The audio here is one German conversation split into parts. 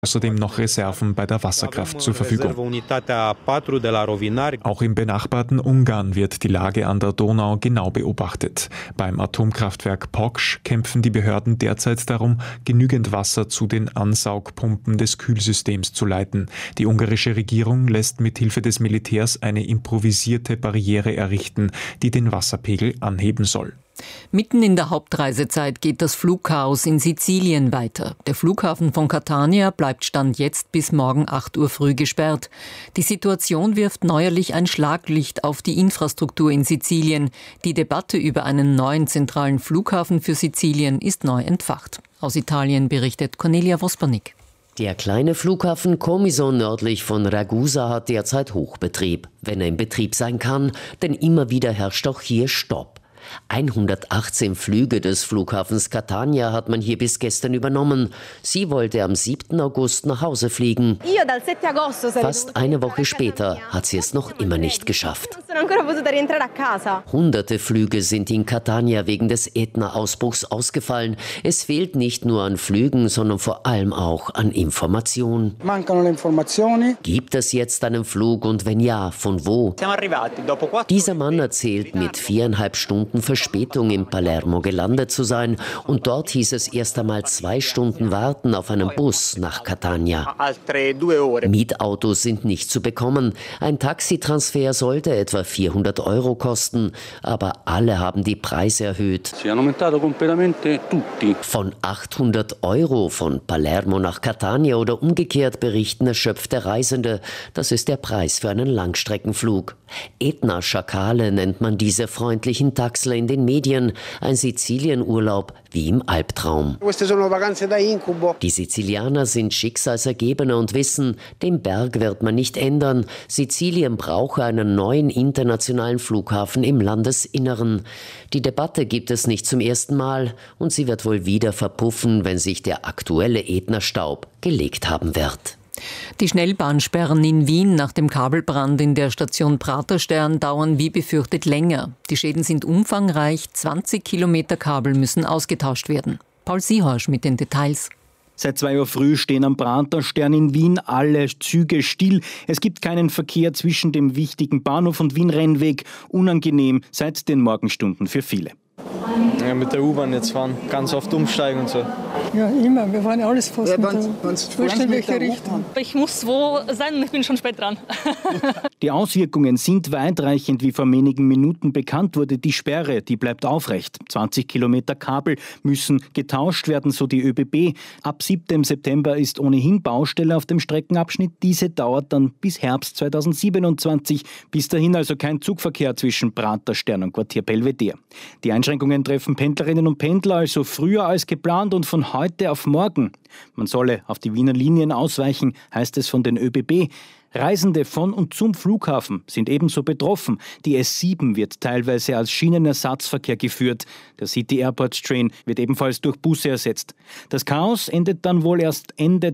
Außerdem noch Reserven bei der Wasserkraft zur Verfügung. Auch im benachbarten Ungarn wird die Lage an der Donau genau beobachtet. Beim Atomkraftwerk Poksch kämpfen die Behörden derzeit darum, genügend Wasser zu den Ansaugpumpen des Kühlsystems zu leiten. Die ungarische Regierung lässt mit Hilfe des Militärs eine improvisierte Barriere errichten, die den Wasserpegel anheben soll. Mitten in der Hauptreisezeit geht das Flugchaos in Sizilien weiter. Der Flughafen von Catania bleibt Stand jetzt bis morgen 8 Uhr früh gesperrt. Die Situation wirft neuerlich ein Schlaglicht auf die Infrastruktur in Sizilien. Die Debatte über einen neuen zentralen Flughafen für Sizilien ist neu entfacht. Aus Italien berichtet Cornelia Vospanik. Der kleine Flughafen Comiso nördlich von Ragusa hat derzeit Hochbetrieb, wenn er in Betrieb sein kann, denn immer wieder herrscht auch hier Stopp. 118 Flüge des Flughafens Catania hat man hier bis gestern übernommen. Sie wollte am 7. August nach Hause fliegen. Fast eine Woche später hat sie es noch immer nicht geschafft. Hunderte Flüge sind in Catania wegen des Ätna-Ausbruchs ausgefallen. Es fehlt nicht nur an Flügen, sondern vor allem auch an Informationen. Gibt es jetzt einen Flug und wenn ja, von wo? Dieser Mann erzählt, mit 4,5 Stunden Verspätung in Palermo gelandet zu sein und dort hieß es erst einmal 2 Stunden warten auf einen Bus nach Catania. Mietautos sind nicht zu bekommen. Ein Taxitransfer sollte etwa 400 € kosten, aber alle haben die Preise erhöht. Von 800 € von Palermo nach Catania oder umgekehrt berichten erschöpfte Reisende. Das ist der Preis für einen Langstreckenflug. Ätna-Schakale nennt man diese freundlichen Taxler in den Medien, ein Sizilienurlaub wie im Albtraum. Die Sizilianer sind Schicksalsergebene und wissen, den Berg wird man nicht ändern. Sizilien brauche einen neuen internationalen Flughafen im Landesinneren. Die Debatte gibt es nicht zum ersten Mal und sie wird wohl wieder verpuffen, wenn sich der aktuelle Ätna-Staub gelegt haben wird. Die Schnellbahnsperren in Wien nach dem Kabelbrand in der Station Praterstern dauern wie befürchtet länger. Die Schäden sind umfangreich, 20 Kilometer Kabel müssen ausgetauscht werden. Paul Siehorsch mit den Details. Seit 2 Uhr früh stehen am Praterstern in Wien alle Züge still. Es gibt keinen Verkehr zwischen dem wichtigen Bahnhof und Wien-Rennweg. Unangenehm seit den Morgenstunden für viele. Ja, mit der U-Bahn jetzt fahren, ganz oft umsteigen und so. Ja, immer. Wir fahren ja alles fast mit der Wurscht in welche Richtung. Ich muss wo sein, ich bin schon spät dran. Die Auswirkungen sind weitreichend, wie vor wenigen Minuten bekannt wurde. Die Sperre, die bleibt aufrecht. 20 Kilometer Kabel müssen getauscht werden, so die ÖBB. Ab 7. September ist ohnehin Baustelle auf dem Streckenabschnitt. Diese dauert dann bis Herbst 2027. Bis dahin also kein Zugverkehr zwischen Praterstern und Quartier Belvedere. Die Einschränkungen treffen Pendlerinnen und Pendler also früher als geplant und von heute auf morgen. Man solle auf die Wiener Linien ausweichen, heißt es von den ÖBB. Reisende von und zum Flughafen sind ebenso betroffen. Die S7 wird teilweise als Schienenersatzverkehr geführt. Der City Airport Train wird ebenfalls durch Busse ersetzt. Das Chaos endet dann wohl erst Ende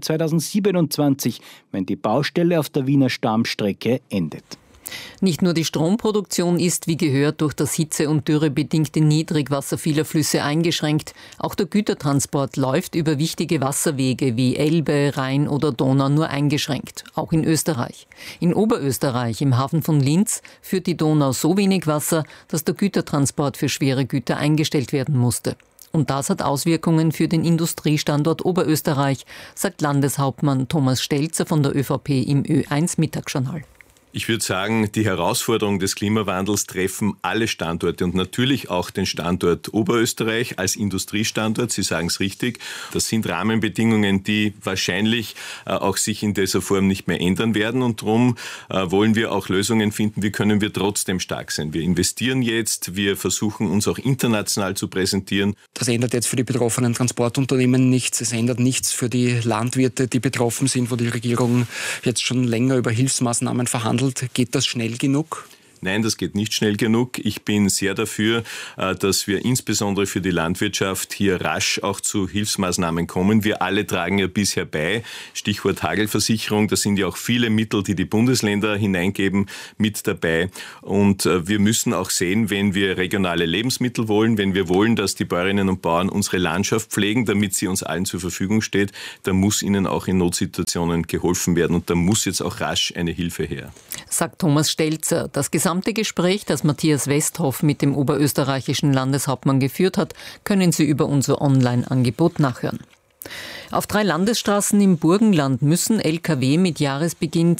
2027, wenn die Baustelle auf der Wiener Stammstrecke endet. Nicht nur die Stromproduktion ist, wie gehört, durch das Hitze- und Dürrebedingte Niedrigwasser vieler Flüsse eingeschränkt. Auch der Gütertransport läuft über wichtige Wasserwege wie Elbe, Rhein oder Donau nur eingeschränkt, auch in Österreich. In Oberösterreich, im Hafen von Linz, führt die Donau so wenig Wasser, dass der Gütertransport für schwere Güter eingestellt werden musste. Und das hat Auswirkungen für den Industriestandort Oberösterreich, sagt Landeshauptmann Thomas Stelzer von der ÖVP im Ö1-Mittagsjournal. Ich würde sagen, die Herausforderungen des Klimawandels treffen alle Standorte und natürlich auch den Standort Oberösterreich als Industriestandort. Sie sagen es richtig. Das sind Rahmenbedingungen, die wahrscheinlich auch sich in dieser Form nicht mehr ändern werden. Und darum wollen wir auch Lösungen finden, wie können wir trotzdem stark sein. Wir investieren jetzt, wir versuchen uns auch international zu präsentieren. Das ändert jetzt für die betroffenen Transportunternehmen nichts. Es ändert nichts für die Landwirte, die betroffen sind, wo die Regierung jetzt schon länger über Hilfsmaßnahmen verhandelt. Geht das schnell genug? Nein, das geht nicht schnell genug. Ich bin sehr dafür, dass wir insbesondere für die Landwirtschaft hier rasch auch zu Hilfsmaßnahmen kommen. Wir alle tragen ja bisher bei. Stichwort Hagelversicherung. Da sind ja auch viele Mittel, die die Bundesländer hineingeben, mit dabei. Und wir müssen auch sehen, wenn wir regionale Lebensmittel wollen, wenn wir wollen, dass die Bäuerinnen und Bauern unsere Landschaft pflegen, damit sie uns allen zur Verfügung steht, dann muss ihnen auch in Notsituationen geholfen werden. Und da muss jetzt auch rasch eine Hilfe her. Sagt Thomas Stelzer. Das gesamte Gespräch, das Matthias Westhoff mit dem oberösterreichischen Landeshauptmann geführt hat, können Sie über unser Online-Angebot nachhören. Auf 3 Landesstraßen im Burgenland müssen Lkw mit Jahresbeginn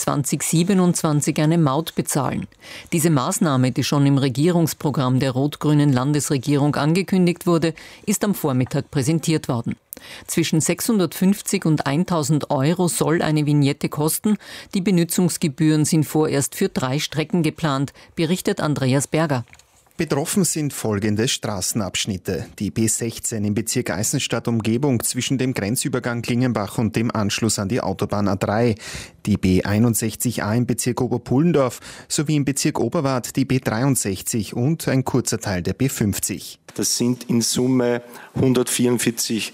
2027 eine Maut bezahlen. Diese Maßnahme, die schon im Regierungsprogramm der rot-grünen Landesregierung angekündigt wurde, ist am Vormittag präsentiert worden. Zwischen 650 und 1.000 Euro soll eine Vignette kosten. Die Benutzungsgebühren sind vorerst für 3 Strecken geplant, berichtet Andreas Berger. Betroffen sind folgende Straßenabschnitte. Die B16 im Bezirk Eisenstadt-Umgebung zwischen dem Grenzübergang Klingenbach und dem Anschluss an die Autobahn A3. Die B61A im Bezirk Oberpullendorf sowie im Bezirk Oberwart die B63 und ein kurzer Teil der B50. Das sind in Summe 144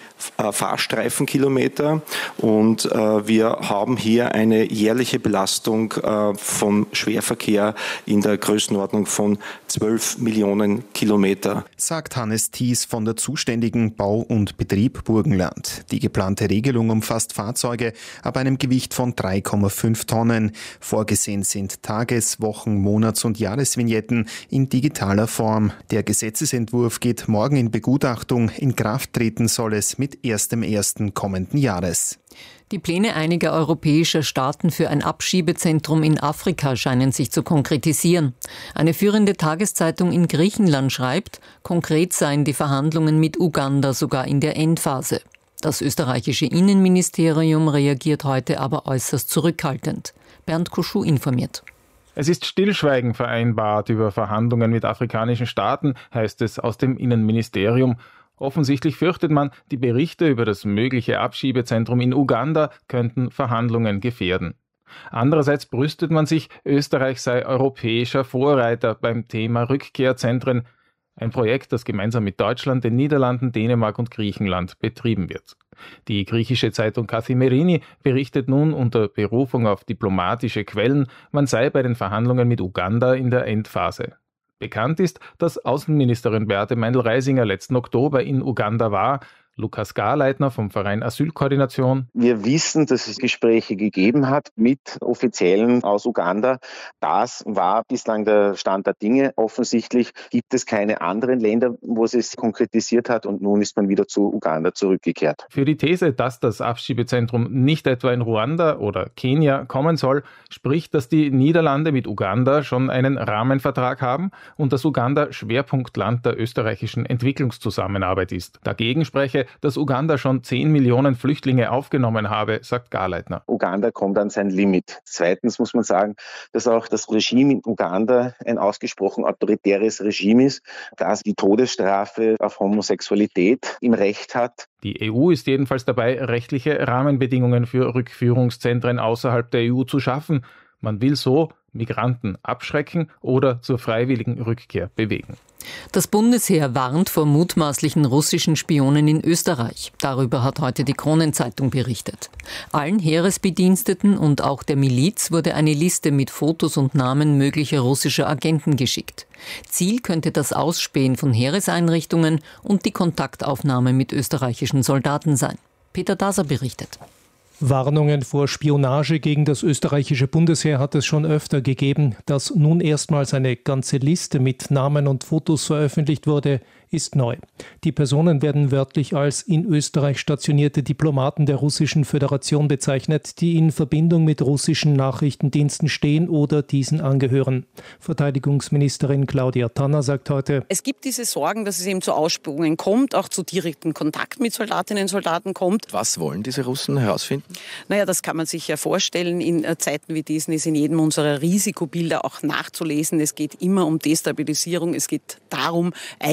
Fahrstreifenkilometer und wir haben hier eine jährliche Belastung vom Schwerverkehr in der Größenordnung von 12 Millionen Kilometer. Sagt Hannes Thies von der zuständigen Bau und Betrieb Burgenland. Die geplante Regelung umfasst Fahrzeuge ab einem Gewicht von 3,5 Tonnen. Vorgesehen sind Tages-, Wochen-, Monats- und Jahresvignetten in digitaler Form. Der Gesetzesentwurf geht morgen in Begutachtung. In Kraft treten soll es mit 1.1. kommenden Jahres. Die Pläne einiger europäischer Staaten für ein Abschiebezentrum in Afrika scheinen sich zu konkretisieren. Eine führende Tageszeitung in Griechenland schreibt, konkret seien die Verhandlungen mit Uganda sogar in der Endphase. Das österreichische Innenministerium reagiert heute aber äußerst zurückhaltend. Bernd Kuschu informiert. Es ist Stillschweigen vereinbart über Verhandlungen mit afrikanischen Staaten, heißt es aus dem Innenministerium. Offensichtlich fürchtet man, die Berichte über das mögliche Abschiebezentrum in Uganda könnten Verhandlungen gefährden. Andererseits brüstet man sich, Österreich sei europäischer Vorreiter beim Thema Rückkehrzentren, ein Projekt, das gemeinsam mit Deutschland, den Niederlanden, Dänemark und Griechenland betrieben wird. Die griechische Zeitung Kathimerini berichtet nun unter Berufung auf diplomatische Quellen, man sei bei den Verhandlungen mit Uganda in der Endphase. Bekannt ist, dass Außenministerin Beate Meindl-Reisinger letzten Oktober in Uganda war. Lukas Garleitner vom Verein Asylkoordination. Wir wissen, dass es Gespräche gegeben hat mit Offiziellen aus Uganda. Das war bislang der Stand der Dinge. Offensichtlich gibt es keine anderen Länder, wo es es konkretisiert hat und nun ist man wieder zu Uganda zurückgekehrt. Für die These, dass das Abschiebezentrum nicht etwa in Ruanda oder Kenia kommen soll, spricht, dass die Niederlande mit Uganda schon einen Rahmenvertrag haben und dass Uganda Schwerpunktland der österreichischen Entwicklungszusammenarbeit ist. Dagegen spreche, dass Uganda schon 10 Millionen Flüchtlinge aufgenommen habe, sagt Garleitner. Uganda kommt an sein Limit. Zweitens muss man sagen, dass auch das Regime in Uganda ein ausgesprochen autoritäres Regime ist, das die Todesstrafe auf Homosexualität im Recht hat. Die EU ist jedenfalls dabei, rechtliche Rahmenbedingungen für Rückführungszentren außerhalb der EU zu schaffen. Man will so Migranten abschrecken oder zur freiwilligen Rückkehr bewegen. Das Bundesheer warnt vor mutmaßlichen russischen Spionen in Österreich. Darüber hat heute die Kronenzeitung berichtet. Allen Heeresbediensteten und auch der Miliz wurde eine Liste mit Fotos und Namen möglicher russischer Agenten geschickt. Ziel könnte das Ausspähen von Heereseinrichtungen und die Kontaktaufnahme mit österreichischen Soldaten sein. Peter Daser berichtet. Warnungen vor Spionage gegen das österreichische Bundesheer hat es schon öfter gegeben. Dass nun erstmals eine ganze Liste mit Namen und Fotos veröffentlicht wurde, ist neu. Die Personen werden wörtlich als in Österreich stationierte Diplomaten der Russischen Föderation bezeichnet, die in Verbindung mit russischen Nachrichtendiensten stehen oder diesen angehören. Verteidigungsministerin Claudia Tanner sagt heute: Es gibt diese Sorgen, dass es eben zu Ausspähungen kommt, auch zu direkten Kontakt mit Soldatinnen und Soldaten kommt. Was wollen diese Russen herausfinden? Naja, das kann man sich ja vorstellen. In Zeiten wie diesen ist in jedem unserer Risikobilder auch nachzulesen. Es geht immer um Destabilisierung. Es geht darum, eigene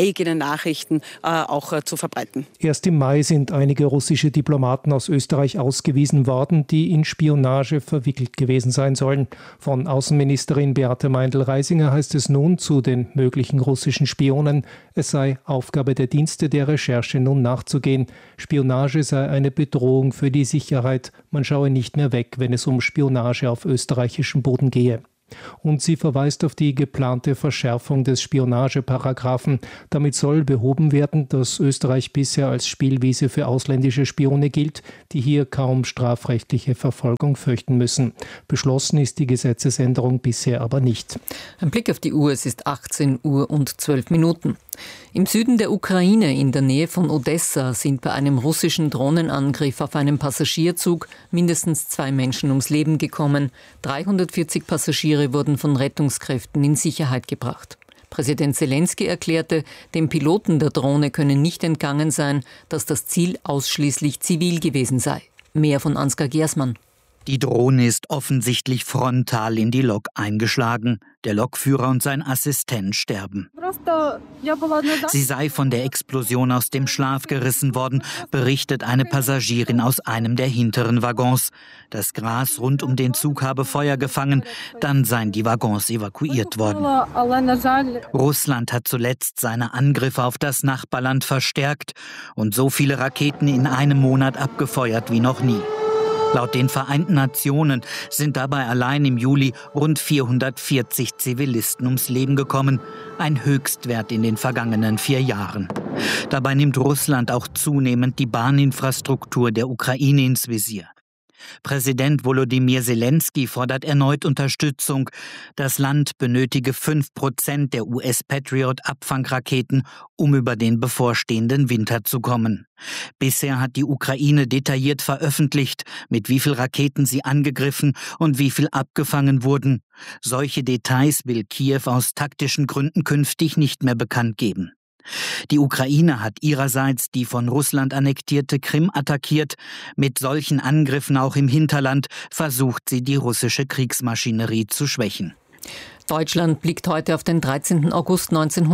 Nachrichten auch zu verbreiten. Erst im Mai sind einige russische Diplomaten aus Österreich ausgewiesen worden, die in Spionage verwickelt gewesen sein sollen. Von Außenministerin Beate Meindl-Reisinger heißt es nun zu den möglichen russischen Spionen, es sei Aufgabe der Dienste der Recherche nun nachzugehen. Spionage sei eine Bedrohung für die Sicherheit. Man schaue nicht mehr weg, wenn es um Spionage auf österreichischem Boden gehe. Und sie verweist auf die geplante Verschärfung des Spionageparagraphen. Damit soll behoben werden, dass Österreich bisher als Spielwiese für ausländische Spione gilt, die hier kaum strafrechtliche Verfolgung fürchten müssen. Beschlossen ist die Gesetzesänderung bisher aber nicht. Ein Blick auf die Uhr, es ist 18 Uhr und 12 Minuten. Im Süden der Ukraine, in der Nähe von Odessa, sind bei einem russischen Drohnenangriff auf einem Passagierzug mindestens 2 Menschen ums Leben gekommen. 340 Passagiere wurden von Rettungskräften in Sicherheit gebracht. Präsident Zelensky erklärte, dem Piloten der Drohne könne nicht entgangen sein, dass das Ziel ausschließlich zivil gewesen sei. Mehr von Ansgar Gersmann. Die Drohne ist offensichtlich frontal in die Lok eingeschlagen. Der Lokführer und sein Assistent sterben. Sie sei von der Explosion aus dem Schlaf gerissen worden, berichtet eine Passagierin aus einem der hinteren Waggons. Das Gras rund um den Zug habe Feuer gefangen, dann seien die Waggons evakuiert worden. Russland hat zuletzt seine Angriffe auf das Nachbarland verstärkt und so viele Raketen in einem Monat abgefeuert wie noch nie. Laut den Vereinten Nationen sind dabei allein im Juli rund 440 Zivilisten ums Leben gekommen, ein Höchstwert in den vergangenen 4 Jahren. Dabei nimmt Russland auch zunehmend die Bahninfrastruktur der Ukraine ins Visier. Präsident Volodymyr Zelensky fordert erneut Unterstützung. Das Land benötige 5% der US-Patriot-Abfangraketen, um über den bevorstehenden Winter zu kommen. Bisher hat die Ukraine detailliert veröffentlicht, mit wie viel Raketen sie angegriffen und wie viel abgefangen wurden. Solche Details will Kiew aus taktischen Gründen künftig nicht mehr bekannt geben. Die Ukraine hat ihrerseits die von Russland annektierte Krim attackiert. Mit solchen Angriffen auch im Hinterland versucht sie, die russische Kriegsmaschinerie zu schwächen. Deutschland blickt heute auf den 13. August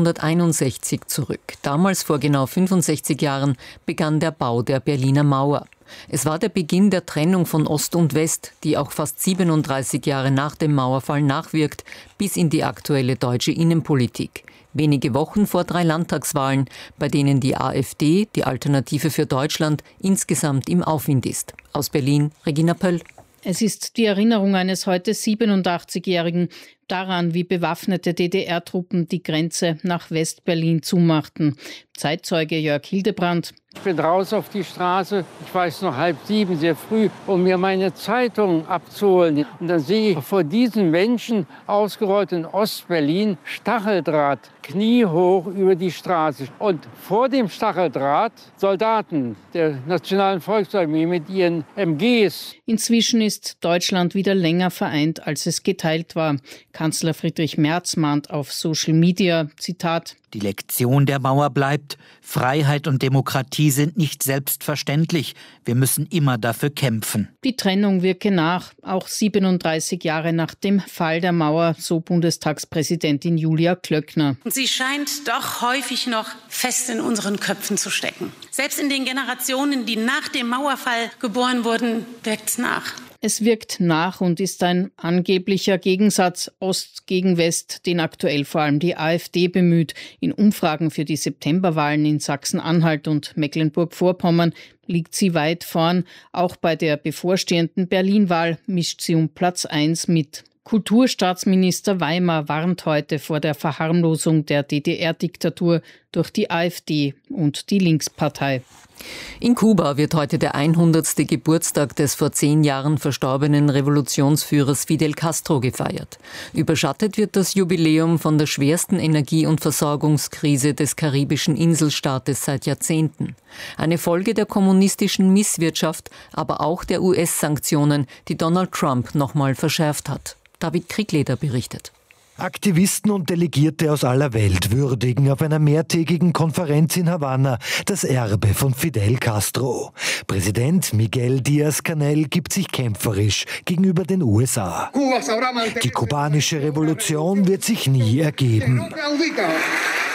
1961 zurück. Damals, vor genau 65 Jahren, begann der Bau der Berliner Mauer. Es war der Beginn der Trennung von Ost und West, die auch fast 37 Jahre nach dem Mauerfall nachwirkt, bis in die aktuelle deutsche Innenpolitik. Wenige Wochen vor 3 Landtagswahlen, bei denen die AfD, die Alternative für Deutschland, insgesamt im Aufwind ist. Aus Berlin, Regina Pöll. Es ist die Erinnerung eines heute 87-Jährigen daran, wie bewaffnete DDR-Truppen die Grenze nach West-Berlin zumachten. Zeitzeuge Jörg Hildebrandt. Ich bin raus auf die Straße, ich weiß noch 6:30, sehr früh, um mir meine Zeitung abzuholen. Und dann sehe ich vor diesen Menschen, ausgerollt in Ostberlin, Stacheldraht, kniehoch über die Straße. Und vor dem Stacheldraht Soldaten der Nationalen Volksarmee mit ihren MGs. Inzwischen ist Deutschland wieder länger vereint, als es geteilt war. Kanzler Friedrich Merz mahnt auf Social Media, Zitat: Die Lektion der Mauer bleibt: Freiheit und Demokratie sind nicht selbstverständlich. Wir müssen immer dafür kämpfen. Die Trennung wirke nach, auch 37 Jahre nach dem Fall der Mauer, so Bundestagspräsidentin Julia Klöckner. Sie scheint doch häufig noch fest in unseren Köpfen zu stecken. Selbst in den Generationen, die nach dem Mauerfall geboren wurden, wirkt es nach. Es wirkt nach und ist ein angeblicher Gegensatz Ost gegen West, den aktuell vor allem die AfD bemüht. In Umfragen für die Septemberwahlen in Sachsen-Anhalt und Mecklenburg-Vorpommern liegt sie weit vorn. Auch bei der bevorstehenden Berlin-Wahl mischt sie um Platz 1 mit. Kulturstaatsminister Weimar warnt heute vor der Verharmlosung der DDR-Diktatur durch die AfD und die Linkspartei. In Kuba wird heute der 100. Geburtstag des vor 10 Jahren verstorbenen Revolutionsführers Fidel Castro gefeiert. Überschattet wird das Jubiläum von der schwersten Energie- und Versorgungskrise des karibischen Inselstaates seit Jahrzehnten. Eine Folge der kommunistischen Misswirtschaft, aber auch der US-Sanktionen, die Donald Trump nochmal verschärft hat. David Kriegleder berichtet. Aktivisten und Delegierte aus aller Welt würdigen auf einer mehrtägigen Konferenz in Havanna das Erbe von Fidel Castro. Präsident Miguel Díaz-Canel gibt sich kämpferisch gegenüber den USA. Die kubanische Revolution wird sich nie ergeben.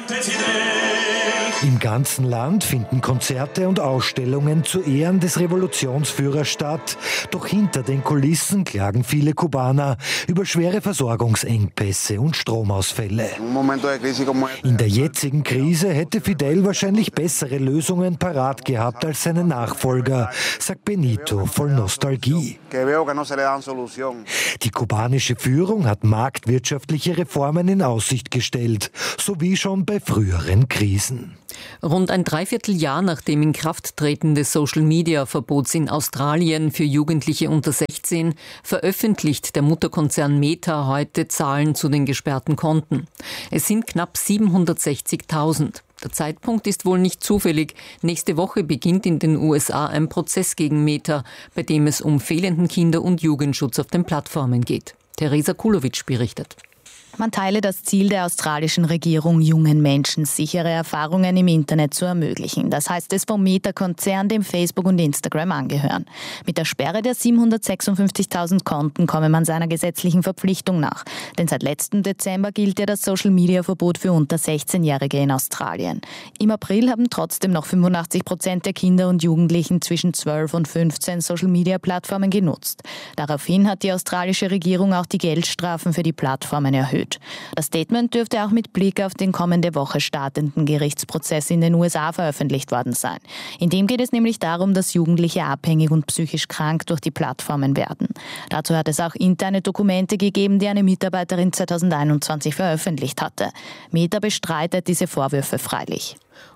Im ganzen Land finden Konzerte und Ausstellungen zu Ehren des Revolutionsführers statt. Doch hinter den Kulissen klagen viele Kubaner über schwere Versorgungsengpässe und Stromausfälle. In der jetzigen Krise hätte Fidel wahrscheinlich bessere Lösungen parat gehabt als seine Nachfolger, sagt Benito voll Nostalgie. Die kubanische Führung hat marktwirtschaftliche Reformen in Aussicht gestellt, so wie schon bei früheren Krisen. Rund ein Dreivierteljahr nach dem Inkrafttreten des Social-Media-Verbots in Australien für Jugendliche unter 16 veröffentlicht der Mutterkonzern Meta heute Zahlen zu den gesperrten Konten. Es sind knapp 760.000. Der Zeitpunkt ist wohl nicht zufällig. Nächste Woche beginnt in den USA ein Prozess gegen Meta, bei dem es um fehlenden Kinder- und Jugendschutz auf den Plattformen geht. Theresa Kulowitsch berichtet. Man teile das Ziel der australischen Regierung, jungen Menschen sichere Erfahrungen im Internet zu ermöglichen. Das heißt es vom Meta-Konzern, dem Facebook und Instagram angehören. Mit der Sperre der 756.000 Konten komme man seiner gesetzlichen Verpflichtung nach. Denn seit letztem Dezember gilt ja das Social-Media-Verbot für unter 16-Jährige in Australien. Im April haben trotzdem noch 85% der Kinder und Jugendlichen zwischen 12 und 15 Social-Media-Plattformen genutzt. Daraufhin hat die australische Regierung auch die Geldstrafen für die Plattformen erhöht. Das Statement dürfte auch mit Blick auf den kommende Woche startenden Gerichtsprozess in den USA veröffentlicht worden sein. In dem geht es nämlich darum, dass Jugendliche abhängig und psychisch krank durch die Plattformen werden. Dazu hat es auch interne Dokumente gegeben, die eine Mitarbeiterin 2021 veröffentlicht hatte. Meta bestreitet diese Vorwürfe freilich.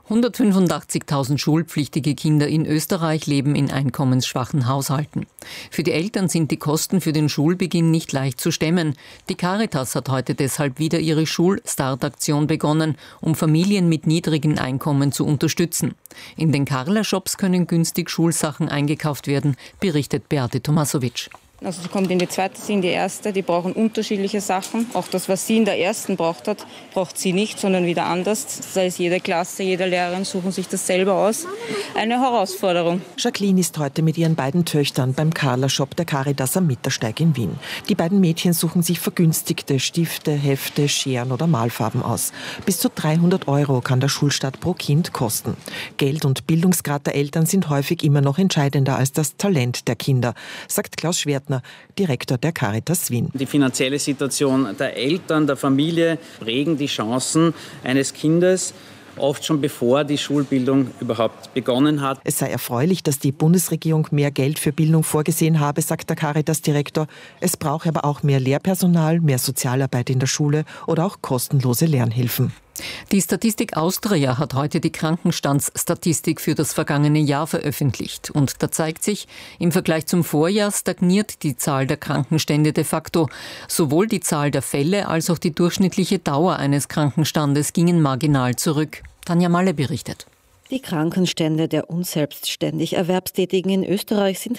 185.000 schulpflichtige Kinder in Österreich leben in einkommensschwachen Haushalten. Für die Eltern sind die Kosten für den Schulbeginn nicht leicht zu stemmen. Die Caritas hat heute deshalb wieder ihre Schulstart-Aktion begonnen, um Familien mit niedrigen Einkommen zu unterstützen. In den Carla-Shops können günstig Schulsachen eingekauft werden, berichtet Beate Tomasowitsch. Also sie kommt in die zweite, sie in die erste, die brauchen unterschiedliche Sachen. Auch das, was sie in der ersten braucht hat, braucht sie nicht, sondern wieder anders. Das heißt, jede Klasse, jede Lehrerin suchen sich das selber aus. Eine Herausforderung. Jacqueline ist heute mit ihren beiden Töchtern beim Carla-Shop der Caritas am Mittersteig in Wien. Die beiden Mädchen suchen sich vergünstigte Stifte, Hefte, Scheren oder Malfarben aus. Bis zu 300 € kann der Schulstart pro Kind kosten. Geld und Bildungsgrad der Eltern sind häufig immer noch entscheidender als das Talent der Kinder, sagt Klaus Schwertner, Direktor der Caritas Wien. Die finanzielle Situation der Eltern, der Familie prägen die Chancen eines Kindes, oft schon bevor die Schulbildung überhaupt begonnen hat. Es sei erfreulich, dass die Bundesregierung mehr Geld für Bildung vorgesehen habe, sagt der Caritas-Direktor. Es brauche aber auch mehr Lehrpersonal, mehr Sozialarbeit in der Schule oder auch kostenlose Lernhilfen. Die Statistik Austria hat heute die Krankenstandsstatistik für das vergangene Jahr veröffentlicht. Und da zeigt sich, im Vergleich zum Vorjahr stagniert die Zahl der Krankenstände de facto. Sowohl die Zahl der Fälle als auch die durchschnittliche Dauer eines Krankenstandes gingen marginal zurück. Tanja Malle berichtet. Die Krankenstände der unselbstständig Erwerbstätigen in Österreich sind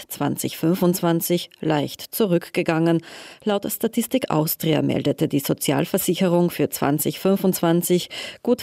2025 leicht zurückgegangen. Laut Statistik Austria meldete die Sozialversicherung für 2025 gut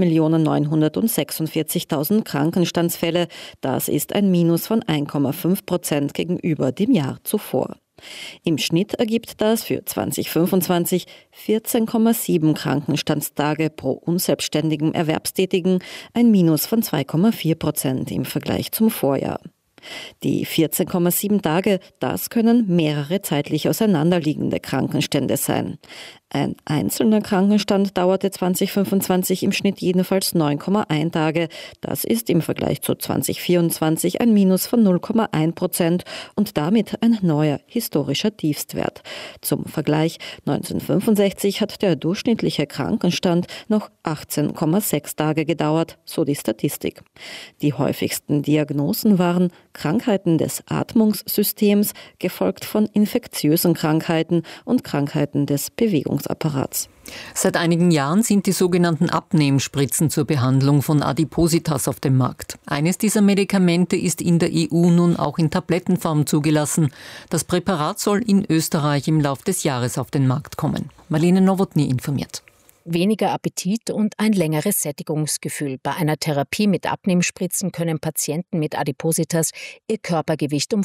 5.946.000 Krankenstandsfälle. Das ist ein Minus von 1,5% gegenüber dem Jahr zuvor. Im Schnitt ergibt das für 2025 14,7 Krankenstandstage pro unselbstständigen Erwerbstätigen, ein Minus von 2,4% im Vergleich zum Vorjahr. Die 14,7 Tage, das können mehrere zeitlich auseinanderliegende Krankenstände sein. Ein einzelner Krankenstand dauerte 2025 im Schnitt jedenfalls 9,1 Tage. Das ist im Vergleich zu 2024 ein Minus von 0,1% und damit ein neuer historischer Tiefstwert. Zum Vergleich, 1965 hat der durchschnittliche Krankenstand noch 18,6 Tage gedauert, so die Statistik. Die häufigsten Diagnosen waren Krankheiten des Atmungssystems, gefolgt von infektiösen Krankheiten und Krankheiten des Bewegungsapparats. Seit einigen Jahren sind die sogenannten Abnehmspritzen zur Behandlung von Adipositas auf dem Markt. Eines dieser Medikamente ist in der EU nun auch in Tablettenform zugelassen. Das Präparat soll in Österreich im Lauf des Jahres auf den Markt kommen. Marlene Nowotny informiert. weniger Appetit und ein längeres Sättigungsgefühl. Bei einer Therapie mit Abnehmspritzen können Patienten mit Adipositas ihr Körpergewicht um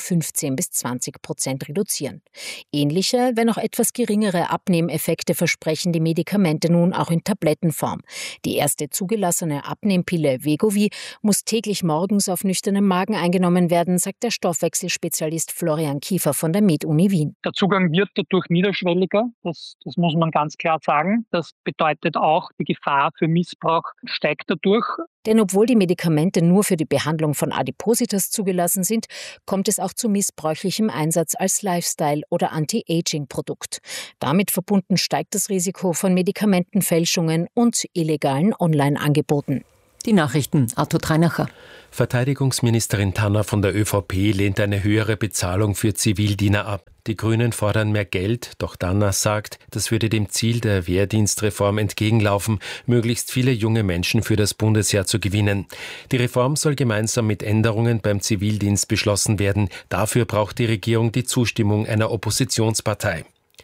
15-20% reduzieren. Ähnliche, wenn auch etwas geringere Abnehmeffekte versprechen die Medikamente nun auch in Tablettenform. Die erste zugelassene Abnehmpille Wegovy muss täglich morgens auf nüchternem Magen eingenommen werden, sagt der Stoffwechselspezialist Florian Kiefer von der Med-Uni Wien. Der Zugang wird dadurch niederschwelliger, das muss man ganz klar sagen. Das bedeutet auch, die Gefahr für Missbrauch steigt dadurch. Denn obwohl die Medikamente nur für die Behandlung von Adipositas zugelassen sind, kommt es auch zu missbräuchlichem Einsatz als Lifestyle- oder Anti-Aging-Produkt. Damit verbunden steigt das Risiko von Medikamentenfälschungen und illegalen Online-Angeboten. Die Nachrichten, Arthur Treinacher. Verteidigungsministerin Tanner von der ÖVP lehnt eine höhere Bezahlung für Zivildiener ab. Die Grünen fordern mehr Geld, doch Tanner sagt, das würde dem Ziel der Wehrdienstreform entgegenlaufen, möglichst viele junge Menschen für das Bundesheer zu gewinnen. Die Reform soll gemeinsam mit Änderungen beim Zivildienst beschlossen werden. Dafür braucht die Regierung die Zustimmung einer Oppositionspartei.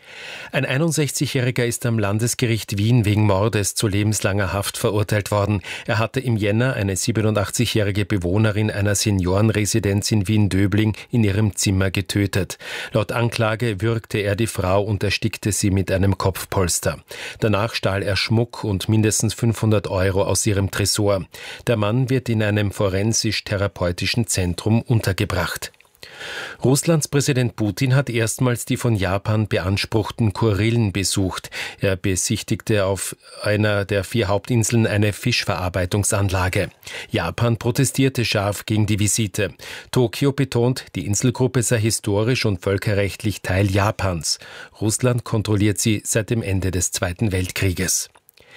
Ein 61-Jähriger ist am Landesgericht Wien wegen Mordes zu lebenslanger Haft verurteilt worden. Er hatte im Jänner eine 87-jährige Bewohnerin einer Seniorenresidenz in Wien-Döbling in ihrem Zimmer getötet. Laut Anklage würgte er die Frau und erstickte sie mit einem Kopfpolster. Danach stahl er Schmuck und mindestens 500 € aus ihrem Tresor. Der Mann wird in einem forensisch-therapeutischen Zentrum untergebracht. Russlands Präsident Putin hat erstmals die von Japan beanspruchten Kurillen besucht. Er besichtigte auf einer der 4 Hauptinseln eine Fischverarbeitungsanlage. Japan protestierte scharf gegen die Visite. Tokio betont, die Inselgruppe sei historisch und völkerrechtlich Teil Japans. Russland kontrolliert sie seit dem Ende des Zweiten Weltkrieges.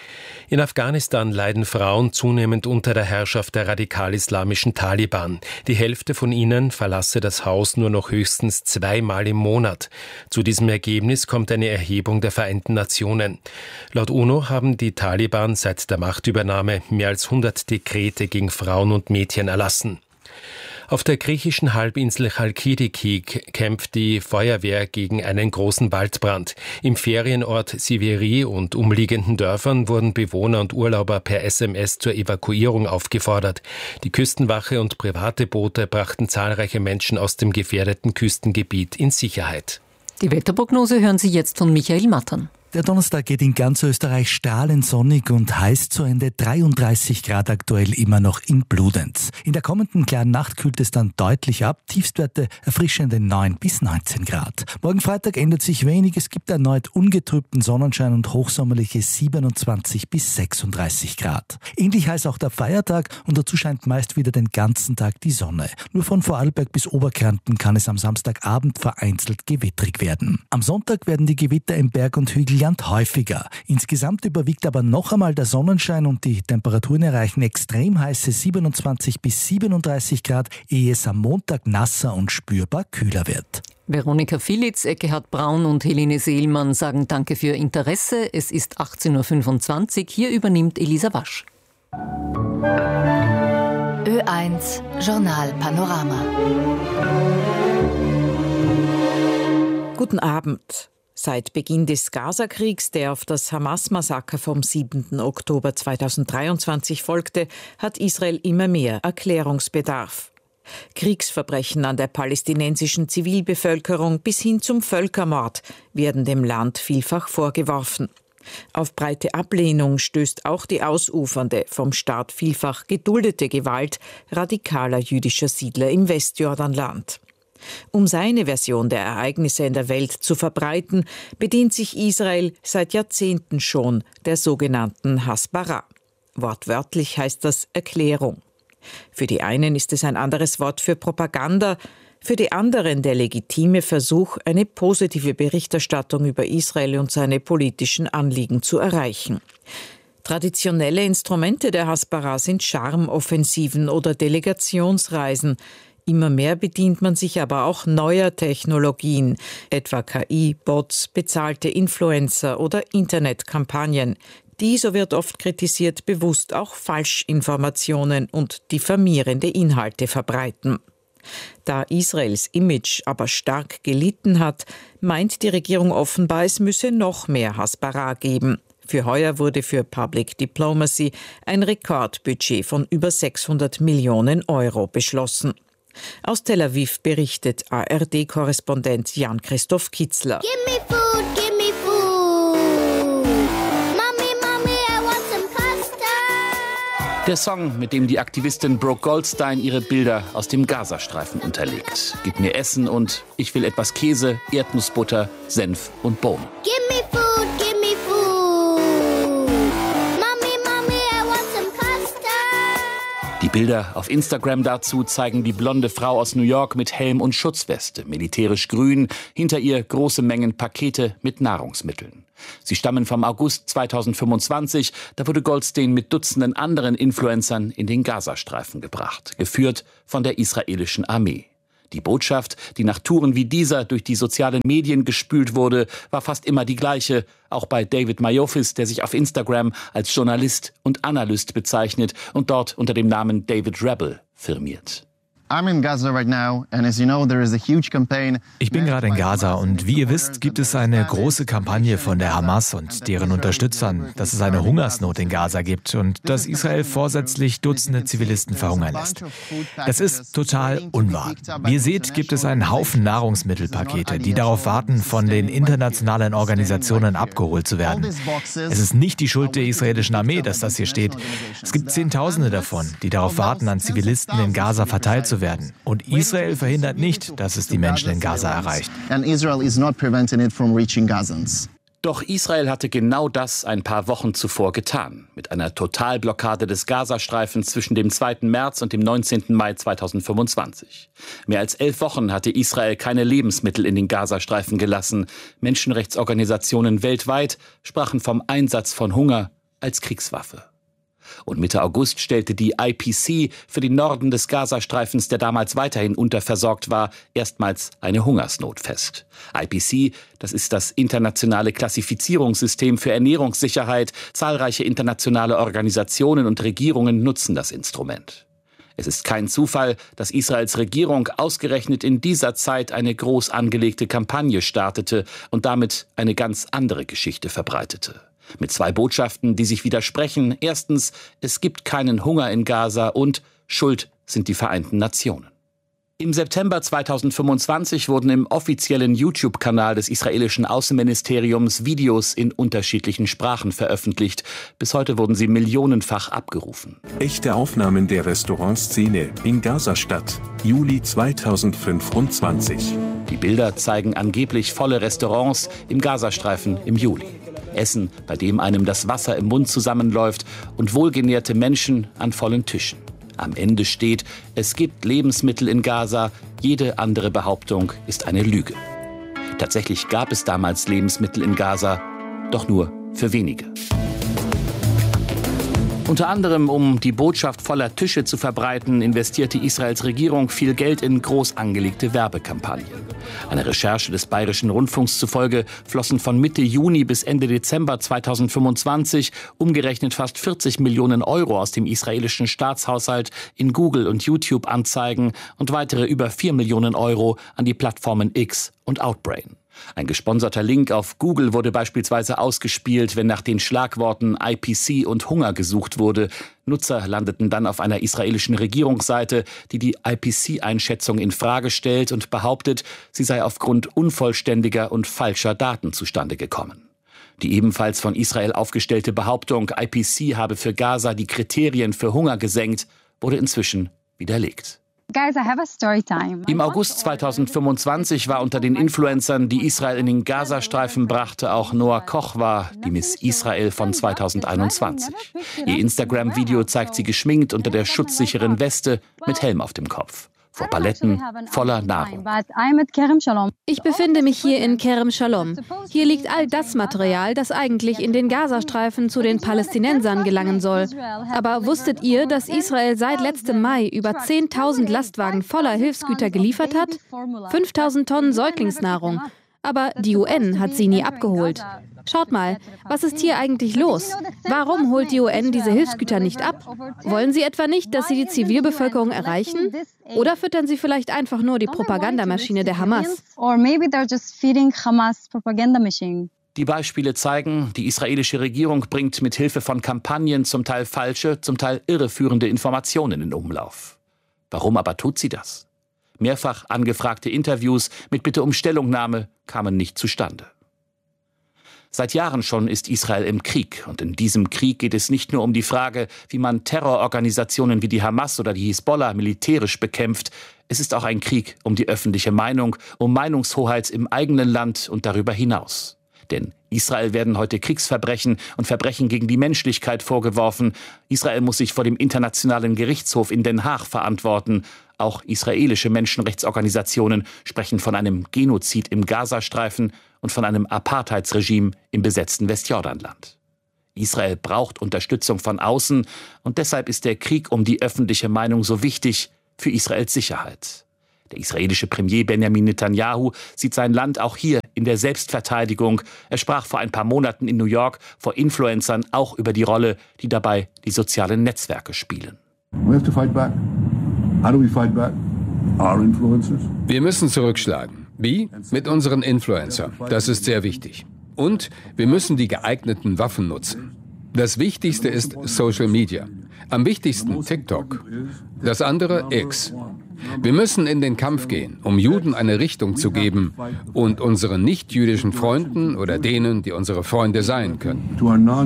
In Afghanistan leiden Frauen zunehmend unter der Herrschaft der radikal-islamischen Taliban. Die Hälfte von ihnen verlasse das Haus nur noch höchstens 2-mal im Monat. Zu diesem Ergebnis kommt eine Erhebung der Vereinten Nationen. Laut UNO haben die Taliban seit der Machtübernahme mehr als 100 Dekrete gegen Frauen und Mädchen erlassen. Auf der griechischen Halbinsel Chalkidiki kämpft die Feuerwehr gegen einen großen Waldbrand. Im Ferienort Siveri und umliegenden Dörfern wurden Bewohner und Urlauber per SMS zur Evakuierung aufgefordert. Die Küstenwache und private Boote brachten zahlreiche Menschen aus dem gefährdeten Küstengebiet in Sicherheit. Die Wetterprognose hören Sie jetzt von Michael Mattern. Der Donnerstag geht in ganz Österreich strahlend sonnig und heiß zu Ende. 33 Grad aktuell immer noch in Bludenz. In der kommenden klaren Nacht kühlt es dann deutlich ab. Tiefstwerte erfrischende 9 bis 19 Grad. Morgen Freitag ändert sich wenig. Es gibt erneut ungetrübten Sonnenschein und hochsommerliche 27 bis 36 Grad. Ähnlich heiß auch der Feiertag und dazu scheint meist wieder den ganzen Tag die Sonne. Nur von Vorarlberg bis Oberkärnten kann es am Samstagabend vereinzelt gewittrig werden. Am Sonntag werden die Gewitter im Berg- und Hügelland häufiger. Insgesamt überwiegt aber noch einmal der Sonnenschein und die Temperaturen erreichen extrem heiße 27 bis 37 Grad, ehe es am Montag nasser und spürbar kühler wird. Veronika Filitz, Eckehard Braun und Helene Seelmann sagen Danke für Ihr Interesse. Es ist 18.25 Uhr. Hier übernimmt Elisa Wasch. Ö1 Journal Panorama. Guten Abend. Seit Beginn des Gaza-Kriegs, der auf das Hamas-Massaker vom 7. Oktober 2023 folgte, hat Israel immer mehr Erklärungsbedarf. Kriegsverbrechen an der palästinensischen Zivilbevölkerung bis hin zum Völkermord werden dem Land vielfach vorgeworfen. Auf breite Ablehnung stößt auch die ausufernde, vom Staat vielfach geduldete Gewalt radikaler jüdischer Siedler im Westjordanland. Um seine Version der Ereignisse in der Welt zu verbreiten, bedient sich Israel seit Jahrzehnten schon der sogenannten Hasbara. Wortwörtlich heißt das Erklärung. Für die einen ist es ein anderes Wort für Propaganda, für die anderen der legitime Versuch, eine positive Berichterstattung über Israel und seine politischen Anliegen zu erreichen. Traditionelle Instrumente der Hasbara sind Charmoffensiven oder Delegationsreisen. Immer mehr bedient man sich aber auch neuer Technologien, etwa KI, Bots, bezahlte Influencer oder Internetkampagnen, die, so wird oft kritisiert, bewusst auch Falschinformationen und diffamierende Inhalte verbreiten. Da Israels Image aber stark gelitten hat, meint die Regierung offenbar, es müsse noch mehr Hasbara geben. Für heuer wurde für Public Diplomacy ein Rekordbudget von über 600 Millionen Euro beschlossen. Aus Tel Aviv berichtet ARD-Korrespondent Jan-Christoph Kitzler. Der Song, mit dem die Aktivistin Brooke Goldstein ihre Bilder aus dem Gazastreifen unterlegt. Gib mir Essen und ich will etwas Käse, Erdnussbutter, Senf und Bohnen. Die Bilder auf Instagram dazu zeigen die blonde Frau aus New York mit Helm und Schutzweste, militärisch grün, hinter ihr große Mengen Pakete mit Nahrungsmitteln. Sie stammen vom August 2025, da wurde Goldstein mit Dutzenden anderen Influencern in den Gazastreifen gebracht, geführt von der israelischen Armee. Die Botschaft, die nach Touren wie dieser durch die sozialen Medien gespült wurde, war fast immer die gleiche, auch bei David Mayofis, der sich auf Instagram als Journalist und Analyst bezeichnet und dort unter dem Namen David Rebel firmiert. Ich bin gerade in Gaza und wie ihr wisst, gibt es eine große Kampagne von der Hamas und deren Unterstützern, dass es eine Hungersnot in Gaza gibt und dass Israel vorsätzlich Dutzende Zivilisten verhungern lässt. Das ist total unwahr. Wie ihr seht, gibt es einen Haufen Nahrungsmittelpakete, die darauf warten, von den internationalen Organisationen abgeholt zu werden. Es ist nicht die Schuld der israelischen Armee, dass das hier steht. Es gibt Zehntausende davon, die darauf warten, an Zivilisten in Gaza verteilt zu werden. Und Israel verhindert nicht, dass es die Menschen in Gaza erreicht. Doch Israel hatte genau das ein paar Wochen zuvor getan. Mit einer Totalblockade des Gazastreifens zwischen dem 2. März und dem 19. Mai 2025. Mehr als 11 Wochen hatte Israel keine Lebensmittel in den Gazastreifen gelassen. Menschenrechtsorganisationen weltweit sprachen vom Einsatz von Hunger als Kriegswaffe. Und Mitte August stellte die IPC für den Norden des Gazastreifens, der damals weiterhin unterversorgt war, erstmals eine Hungersnot fest. IPC, das ist das internationale Klassifizierungssystem für Ernährungssicherheit. Zahlreiche internationale Organisationen und Regierungen nutzen das Instrument. Es ist kein Zufall, dass Israels Regierung ausgerechnet in dieser Zeit eine groß angelegte Kampagne startete und damit eine ganz andere Geschichte verbreitete. Mit 2 Botschaften, die sich widersprechen. Erstens, es gibt keinen Hunger in Gaza und Schuld sind die Vereinten Nationen. Im September 2025 wurden im offiziellen YouTube-Kanal des israelischen Außenministeriums Videos in unterschiedlichen Sprachen veröffentlicht. Bis heute wurden sie millionenfach abgerufen. Echte Aufnahmen der Restaurantszene in Gazastadt, Juli 2025. Die Bilder zeigen angeblich volle Restaurants im Gazastreifen im Juli. Essen, bei dem einem das Wasser im Mund zusammenläuft und wohlgenährte Menschen an vollen Tischen. Am Ende steht, es gibt Lebensmittel in Gaza, jede andere Behauptung ist eine Lüge. Tatsächlich gab es damals Lebensmittel in Gaza, doch nur für wenige. Unter anderem, um die Botschaft voller Tische zu verbreiten, investierte Israels Regierung viel Geld in groß angelegte Werbekampagnen. Einer Recherche des Bayerischen Rundfunks zufolge flossen von Mitte Juni bis Ende Dezember 2025 umgerechnet fast 40 Millionen Euro aus dem israelischen Staatshaushalt in Google- und YouTube-Anzeigen und weitere über 4 Millionen Euro an die Plattformen X und Outbrain. Ein gesponserter Link auf Google wurde beispielsweise ausgespielt, wenn nach den Schlagworten IPC und Hunger gesucht wurde. Nutzer landeten dann auf einer israelischen Regierungsseite, die die IPC-Einschätzung in Frage stellt und behauptet, sie sei aufgrund unvollständiger und falscher Daten zustande gekommen. Die ebenfalls von Israel aufgestellte Behauptung, IPC habe für Gaza die Kriterien für Hunger gesenkt, wurde inzwischen widerlegt. Im August 2025 war unter den Influencern, die Israel in den Gazastreifen brachte, auch Noah Kochwa, die Miss Israel von 2021. Ihr Instagram-Video zeigt sie geschminkt unter der schutzsicheren Weste mit Helm auf dem Kopf. Vor Paletten voller Nahrung. Ich befinde mich hier in Kerem Shalom. Hier liegt all das Material, das eigentlich in den Gazastreifen zu den Palästinensern gelangen soll. Aber wusstet ihr, dass Israel seit letztem Mai über 10.000 Lastwagen voller Hilfsgüter geliefert hat? 5.000 Tonnen Säuglingsnahrung. Aber die UN hat sie nie abgeholt. Schaut mal, was ist hier eigentlich los? Warum holt die UN diese Hilfsgüter nicht ab? Wollen sie etwa nicht, dass sie die Zivilbevölkerung erreichen? Oder füttern sie vielleicht einfach nur die Propagandamaschine der Hamas? Die Beispiele zeigen, die israelische Regierung bringt mit Hilfe von Kampagnen zum Teil falsche, zum Teil irreführende Informationen in Umlauf. Warum aber tut sie das? Mehrfach angefragte Interviews mit Bitte um Stellungnahme kamen nicht zustande. Seit Jahren schon ist Israel im Krieg. Und in diesem Krieg geht es nicht nur um die Frage, wie man Terrororganisationen wie die Hamas oder die Hisbollah militärisch bekämpft. Es ist auch ein Krieg um die öffentliche Meinung, um Meinungshoheit im eigenen Land und darüber hinaus. Denn Israel werden heute Kriegsverbrechen und Verbrechen gegen die Menschlichkeit vorgeworfen. Israel muss sich vor dem Internationalen Gerichtshof in Den Haag verantworten. Auch israelische Menschenrechtsorganisationen sprechen von einem Genozid im Gazastreifen und von einem Apartheidsregime im besetzten Westjordanland. Israel braucht Unterstützung von außen und deshalb ist der Krieg um die öffentliche Meinung so wichtig für Israels Sicherheit. Der israelische Premier Benjamin Netanyahu sieht sein Land auch hier in der Selbstverteidigung. Er sprach vor ein paar Monaten in New York vor Influencern auch über die Rolle, die dabei die sozialen Netzwerke spielen. Wir müssen zurückschlagen. Wie? Mit unseren Influencern. Das ist sehr wichtig. Und wir müssen die geeigneten Waffen nutzen. Das Wichtigste ist Social Media. Am wichtigsten TikTok. Das andere X. Wir müssen in den Kampf gehen, um Juden eine Richtung zu geben und unseren nicht-jüdischen Freunden oder denen, die unsere Freunde sein können.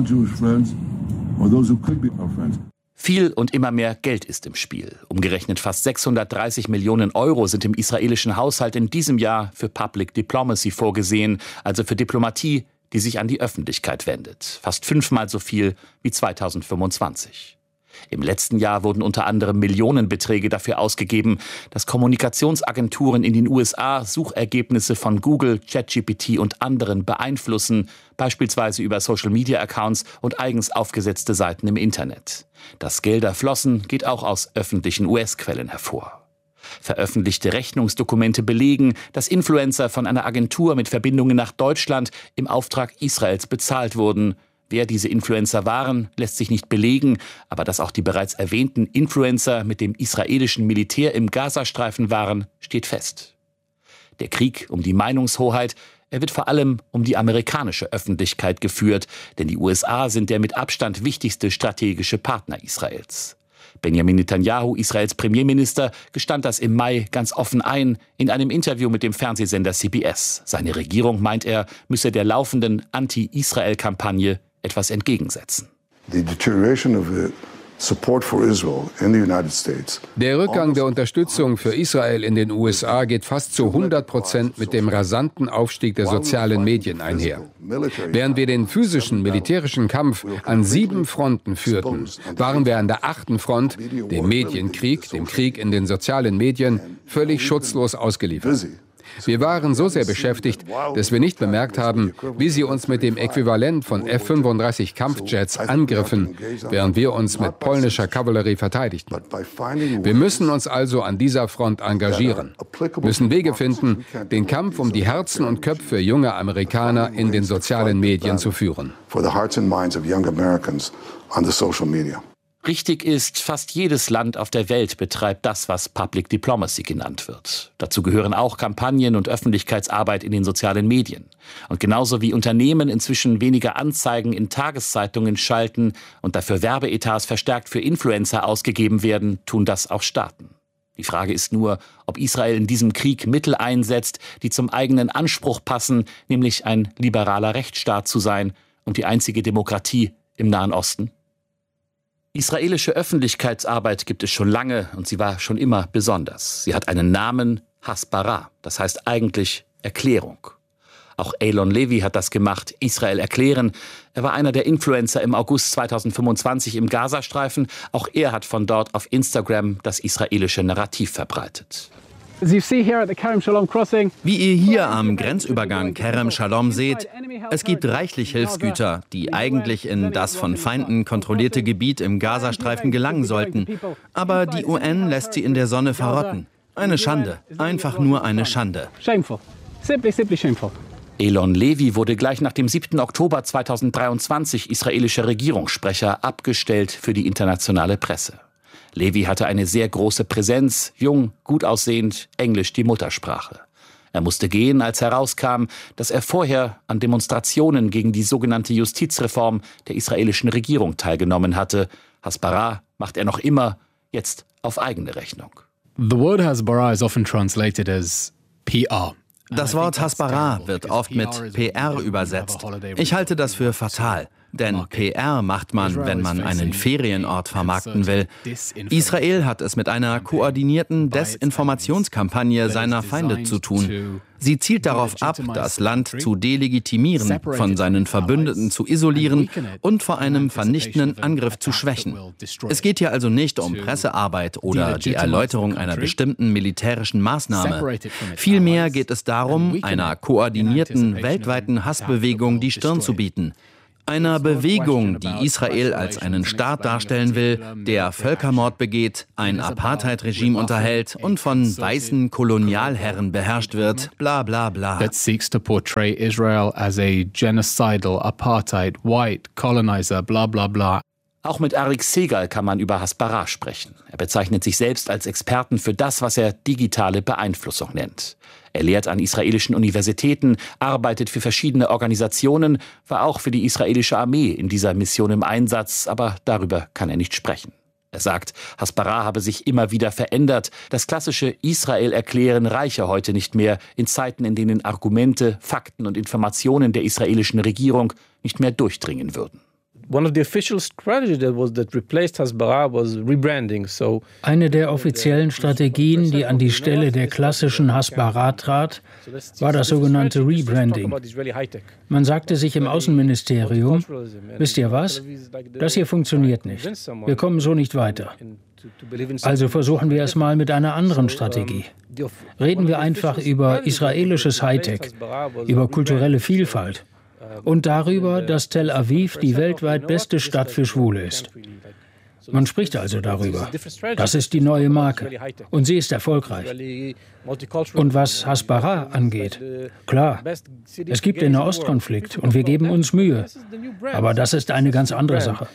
Viel und immer mehr Geld ist im Spiel. Umgerechnet fast 630 Millionen Euro sind im israelischen Haushalt in diesem Jahr für Public Diplomacy vorgesehen, also für Diplomatie, die sich an die Öffentlichkeit wendet. Fast 5-mal so viel wie 2025. Im letzten Jahr wurden unter anderem Millionenbeträge dafür ausgegeben, dass Kommunikationsagenturen in den USA Suchergebnisse von Google, ChatGPT und anderen beeinflussen, beispielsweise über Social-Media-Accounts und eigens aufgesetzte Seiten im Internet. Dass Gelder flossen, geht auch aus öffentlichen US-Quellen hervor. Veröffentlichte Rechnungsdokumente belegen, dass Influencer von einer Agentur mit Verbindungen nach Deutschland im Auftrag Israels bezahlt wurden. Wer diese Influencer waren, lässt sich nicht belegen, aber dass auch die bereits erwähnten Influencer mit dem israelischen Militär im Gazastreifen waren, steht fest. Der Krieg um die Meinungshoheit, er wird vor allem um die amerikanische Öffentlichkeit geführt, denn die USA sind der mit Abstand wichtigste strategische Partner Israels. Benjamin Netanyahu, Israels Premierminister, gestand das im Mai ganz offen ein in einem Interview mit dem Fernsehsender CBS. Seine Regierung, meint er, müsse der laufenden Anti-Israel-Kampagne etwas entgegensetzen. Der Rückgang der Unterstützung für Israel in den USA geht fast zu 100% mit dem rasanten Aufstieg der sozialen Medien einher. Während wir den physischen militärischen Kampf an 7 Fronten führten, waren wir an der 8. Front, dem Medienkrieg, dem Krieg in den sozialen Medien, völlig schutzlos ausgeliefert. Wir waren so sehr beschäftigt, dass wir nicht bemerkt haben, wie sie uns mit dem Äquivalent von F-35 Kampfjets angriffen, während wir uns mit polnischer Kavallerie verteidigten. Wir müssen uns also an dieser Front engagieren, müssen Wege finden, den Kampf um die Herzen und Köpfe junger Amerikaner in den sozialen Medien zu führen. Richtig ist, fast jedes Land auf der Welt betreibt das, was Public Diplomacy genannt wird. Dazu gehören auch Kampagnen und Öffentlichkeitsarbeit in den sozialen Medien. Und genauso wie Unternehmen inzwischen weniger Anzeigen in Tageszeitungen schalten und dafür Werbeetats verstärkt für Influencer ausgegeben werden, tun das auch Staaten. Die Frage ist nur, ob Israel in diesem Krieg Mittel einsetzt, die zum eigenen Anspruch passen, nämlich ein liberaler Rechtsstaat zu sein und die einzige Demokratie im Nahen Osten. Israelische Öffentlichkeitsarbeit gibt es schon lange und sie war schon immer besonders. Sie hat einen Namen, Hasbara, das heißt eigentlich Erklärung. Auch Eylon Levy hat das gemacht, Israel erklären. Er war einer der Influencer im August 2025 im Gazastreifen. Auch er hat von dort auf Instagram das israelische Narrativ verbreitet. Wie ihr hier am Grenzübergang Kerem Shalom seht, es gibt reichlich Hilfsgüter, die eigentlich in das von Feinden kontrollierte Gebiet im Gazastreifen gelangen sollten. Aber die UN lässt sie in der Sonne verrotten. Eine Schande, einfach nur eine Schande. Eylon Levy wurde gleich nach dem 7. Oktober 2023 israelischer Regierungssprecher abgestellt für die internationale Presse. Levy hatte eine sehr große Präsenz, jung, gut aussehend, Englisch die Muttersprache. Er musste gehen, als herauskam, dass er vorher an Demonstrationen gegen die sogenannte Justizreform der israelischen Regierung teilgenommen hatte. Hasbara macht er noch immer, jetzt auf eigene Rechnung. The word Hasbara is often translated as PR. Das Wort Hasbara wird oft mit PR übersetzt. Ich halte das für fatal. Denn PR macht man, wenn man einen Ferienort vermarkten will. Israel hat es mit einer koordinierten Desinformationskampagne seiner Feinde zu tun. Sie zielt darauf ab, das Land zu delegitimieren, von seinen Verbündeten zu isolieren und vor einem vernichtenden Angriff zu schwächen. Es geht hier also nicht um Pressearbeit oder die Erläuterung einer bestimmten militärischen Maßnahme. Vielmehr geht es darum, einer koordinierten, weltweiten Hassbewegung die Stirn zu bieten. Einer Bewegung, die Israel als einen Staat darstellen will, der Völkermord begeht, ein Apartheid-Regime unterhält und von weißen Kolonialherren beherrscht wird, bla bla bla. That seeks to portray Israel as a genocidal, apartheid, white, colonizer, bla bla bla. Auch mit Arik Segal kann man über Hasbara sprechen. Er bezeichnet sich selbst als Experten für das, was er digitale Beeinflussung nennt. Er lehrt an israelischen Universitäten, arbeitet für verschiedene Organisationen, war auch für die israelische Armee in dieser Mission im Einsatz, aber darüber kann er nicht sprechen. Er sagt, Hasbara habe sich immer wieder verändert. Das klassische Israel-Erklären reiche heute nicht mehr in Zeiten, in denen Argumente, Fakten und Informationen der israelischen Regierung nicht mehr durchdringen würden. Eine der offiziellen Strategien, die an die Stelle der klassischen Hasbara trat, war das sogenannte Rebranding. Man sagte sich im Außenministerium, wisst ihr was, das hier funktioniert nicht. Wir kommen so nicht weiter. Also versuchen wir es mal mit einer anderen Strategie. Reden wir einfach über israelisches Hightech, über kulturelle Vielfalt. Und darüber, dass Tel Aviv die weltweit beste Stadt für Schwule ist. Man spricht also darüber. Das ist die neue Marke. Und sie ist erfolgreich. Und was Hasbara angeht, klar, es gibt den Nahostkonflikt und wir geben uns Mühe. Aber das ist eine ganz andere Sache.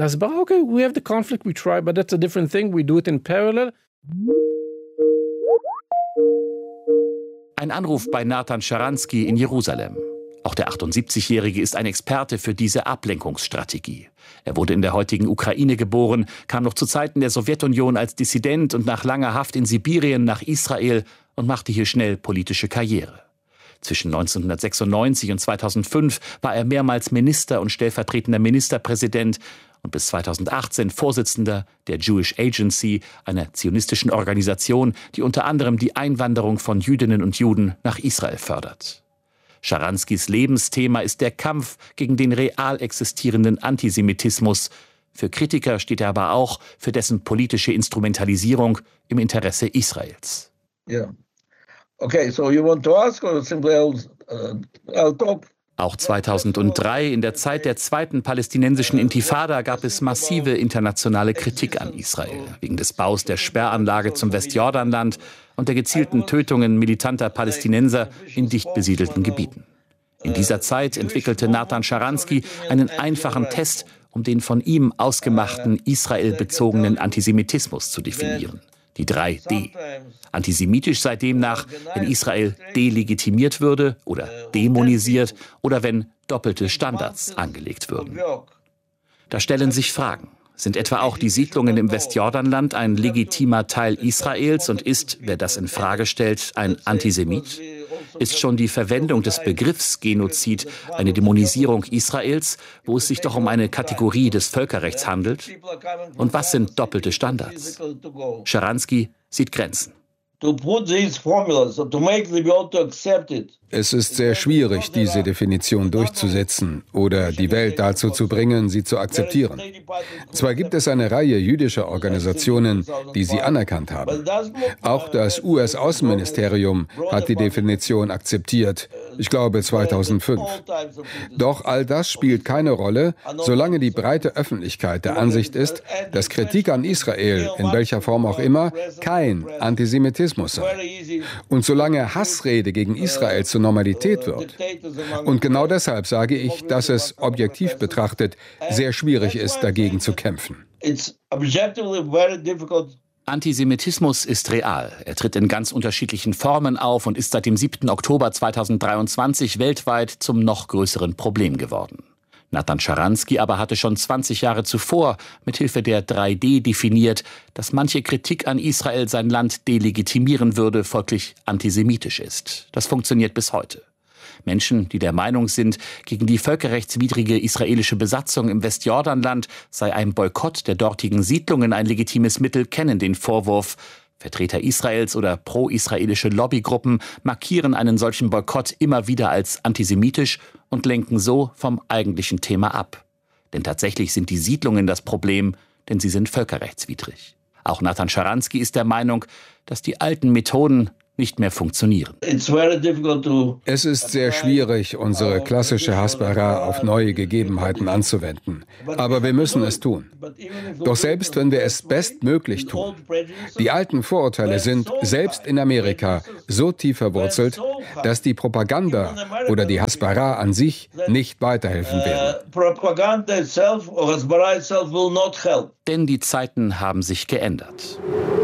Ein Anruf bei Nathan Sharansky in Jerusalem. Auch der 78-Jährige ist ein Experte für diese Ablenkungsstrategie. Er wurde in der heutigen Ukraine geboren, kam noch zu Zeiten der Sowjetunion als Dissident und nach langer Haft in Sibirien nach Israel und machte hier schnell politische Karriere. Zwischen 1996 und 2005 war er mehrmals Minister und stellvertretender Ministerpräsident und bis 2018 Vorsitzender der Jewish Agency, einer zionistischen Organisation, die unter anderem die Einwanderung von Jüdinnen und Juden nach Israel fördert. Sharanskys Lebensthema ist der Kampf gegen den real existierenden Antisemitismus. Für Kritiker steht er aber auch für dessen politische Instrumentalisierung im Interesse Israels. Yeah. Okay, so you want to ask or simply I'll talk? Auch 2003, in der Zeit der zweiten palästinensischen Intifada, gab es massive internationale Kritik an Israel, wegen des Baus der Sperranlage zum Westjordanland und der gezielten Tötungen militanter Palästinenser in dicht besiedelten Gebieten. In dieser Zeit entwickelte Nathan Sharansky einen einfachen Test, um den von ihm ausgemachten israelbezogenen Antisemitismus zu definieren. Die 3D. Antisemitisch sei demnach, wenn Israel delegitimiert würde oder dämonisiert oder wenn doppelte Standards angelegt würden. Da stellen sich Fragen. Sind etwa auch die Siedlungen im Westjordanland ein legitimer Teil Israels und ist, wer das in Frage stellt, ein Antisemit? Ist schon die Verwendung des Begriffs Genozid eine Dämonisierung Israels, wo es sich doch um eine Kategorie des Völkerrechts handelt? Und was sind doppelte Standards? Sharansky sieht Grenzen. Es ist sehr schwierig, diese Definition durchzusetzen oder die Welt dazu zu bringen, sie zu akzeptieren. Zwar gibt es eine Reihe jüdischer Organisationen, die sie anerkannt haben. Auch das US-Außenministerium hat die Definition akzeptiert, ich glaube 2005. Doch all das spielt keine Rolle, solange die breite Öffentlichkeit der Ansicht ist, dass Kritik an Israel, in welcher Form auch immer, kein Antisemitismus sei. Und solange Hassrede gegen Israel zur Normalität wird. Und genau deshalb sage ich, dass es objektiv betrachtet sehr schwierig ist, dagegen zu kämpfen. Antisemitismus ist real. Er tritt in ganz unterschiedlichen Formen auf und ist seit dem 7. Oktober 2023 weltweit zum noch größeren Problem geworden. Natan Sharansky aber hatte schon 20 Jahre zuvor mithilfe der 3D definiert, dass manche Kritik an Israel sein Land delegitimieren würde, folglich antisemitisch ist. Das funktioniert bis heute. Menschen, die der Meinung sind, gegen die völkerrechtswidrige israelische Besatzung im Westjordanland sei ein Boykott der dortigen Siedlungen ein legitimes Mittel, kennen den Vorwurf. Vertreter Israels oder pro-israelische Lobbygruppen markieren einen solchen Boykott immer wieder als antisemitisch und lenken so vom eigentlichen Thema ab. Denn tatsächlich sind die Siedlungen das Problem, denn sie sind völkerrechtswidrig. Auch Natan Sharansky ist der Meinung, dass die alten Methoden nicht mehr funktionieren. Es ist sehr schwierig, unsere klassische Hasbara auf neue Gegebenheiten anzuwenden. Aber wir müssen es tun. Doch selbst wenn wir es bestmöglich tun, die alten Vorurteile sind, selbst in Amerika, so tief verwurzelt, dass die Propaganda oder die Hasbara an sich nicht weiterhelfen werden. Denn die Zeiten haben sich geändert.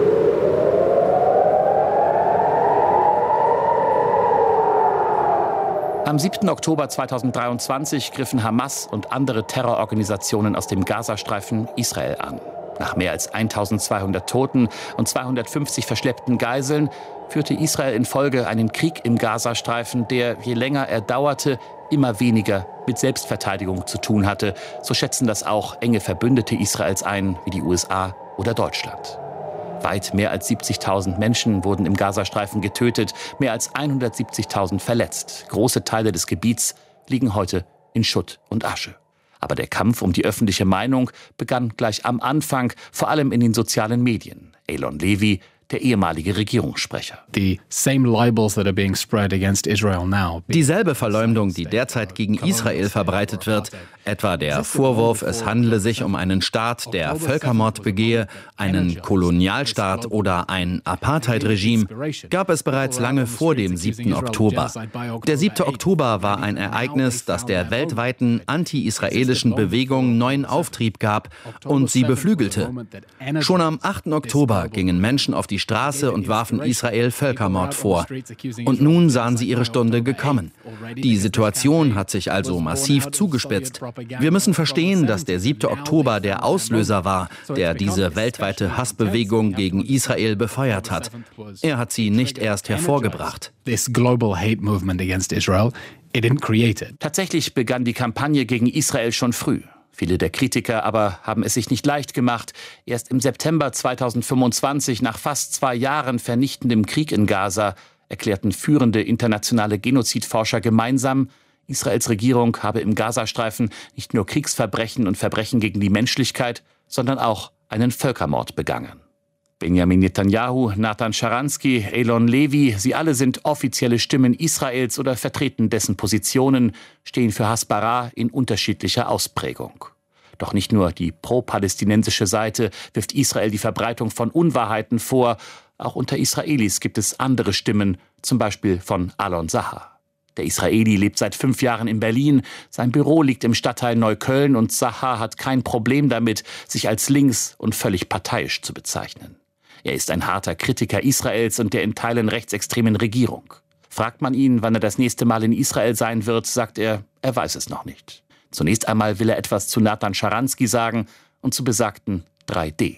Am 7. Oktober 2023 griffen Hamas und andere Terrororganisationen aus dem Gazastreifen Israel an. Nach mehr als 1200 Toten und 250 verschleppten Geiseln führte Israel in Folge einen Krieg im Gazastreifen, der, je länger er dauerte, immer weniger mit Selbstverteidigung zu tun hatte. So schätzen das auch enge Verbündete Israels ein, wie die USA oder Deutschland. Weit mehr als 70.000 Menschen wurden im Gazastreifen getötet, mehr als 170.000 verletzt. Große Teile des Gebiets liegen heute in Schutt und Asche. Aber der Kampf um die öffentliche Meinung begann gleich am Anfang, vor allem in den sozialen Medien. Eylon Levy, der ehemalige Regierungssprecher. Dieselbe Verleumdung, die derzeit gegen Israel verbreitet wird, etwa der Vorwurf, es handle sich um einen Staat, der Völkermord begehe, einen Kolonialstaat oder ein Apartheid-Regime, gab es bereits lange vor dem 7. Oktober. Der 7. Oktober war ein Ereignis, das der weltweiten anti-israelischen Bewegung neuen Auftrieb gab und sie beflügelte. Schon am 8. Oktober gingen Menschen auf die Straße und warfen Israel Völkermord vor. Und nun sahen sie ihre Stunde gekommen. Die Situation hat sich also massiv zugespitzt. Wir müssen verstehen, dass der 7. Oktober der Auslöser war, der diese weltweite Hassbewegung gegen Israel befeuert hat. Er hat sie nicht erst hervorgebracht. Tatsächlich begann die Kampagne gegen Israel schon früh. Viele der Kritiker aber haben es sich nicht leicht gemacht. Erst im September 2025, nach fast 2 Jahren vernichtendem Krieg in Gaza, erklärten führende internationale Genozidforscher gemeinsam, Israels Regierung habe im Gazastreifen nicht nur Kriegsverbrechen und Verbrechen gegen die Menschlichkeit, sondern auch einen Völkermord begangen. Benjamin Netanyahu, Natan Sharansky, Eylon Levy, sie alle sind offizielle Stimmen Israels oder vertreten dessen Positionen, stehen für Hasbara in unterschiedlicher Ausprägung. Doch nicht nur die pro-palästinensische Seite wirft Israel die Verbreitung von Unwahrheiten vor, auch unter Israelis gibt es andere Stimmen, zum Beispiel von Alon Sahar. Der Israeli lebt seit 5 Jahren in Berlin, sein Büro liegt im Stadtteil Neukölln und Sahar hat kein Problem damit, sich als links und völlig parteiisch zu bezeichnen. Er ist ein harter Kritiker Israels und der in Teilen rechtsextremen Regierung. Fragt man ihn, wann er das nächste Mal in Israel sein wird, sagt er weiß es noch nicht. Zunächst einmal will er etwas zu Natan Sharansky sagen und zu besagten 3D.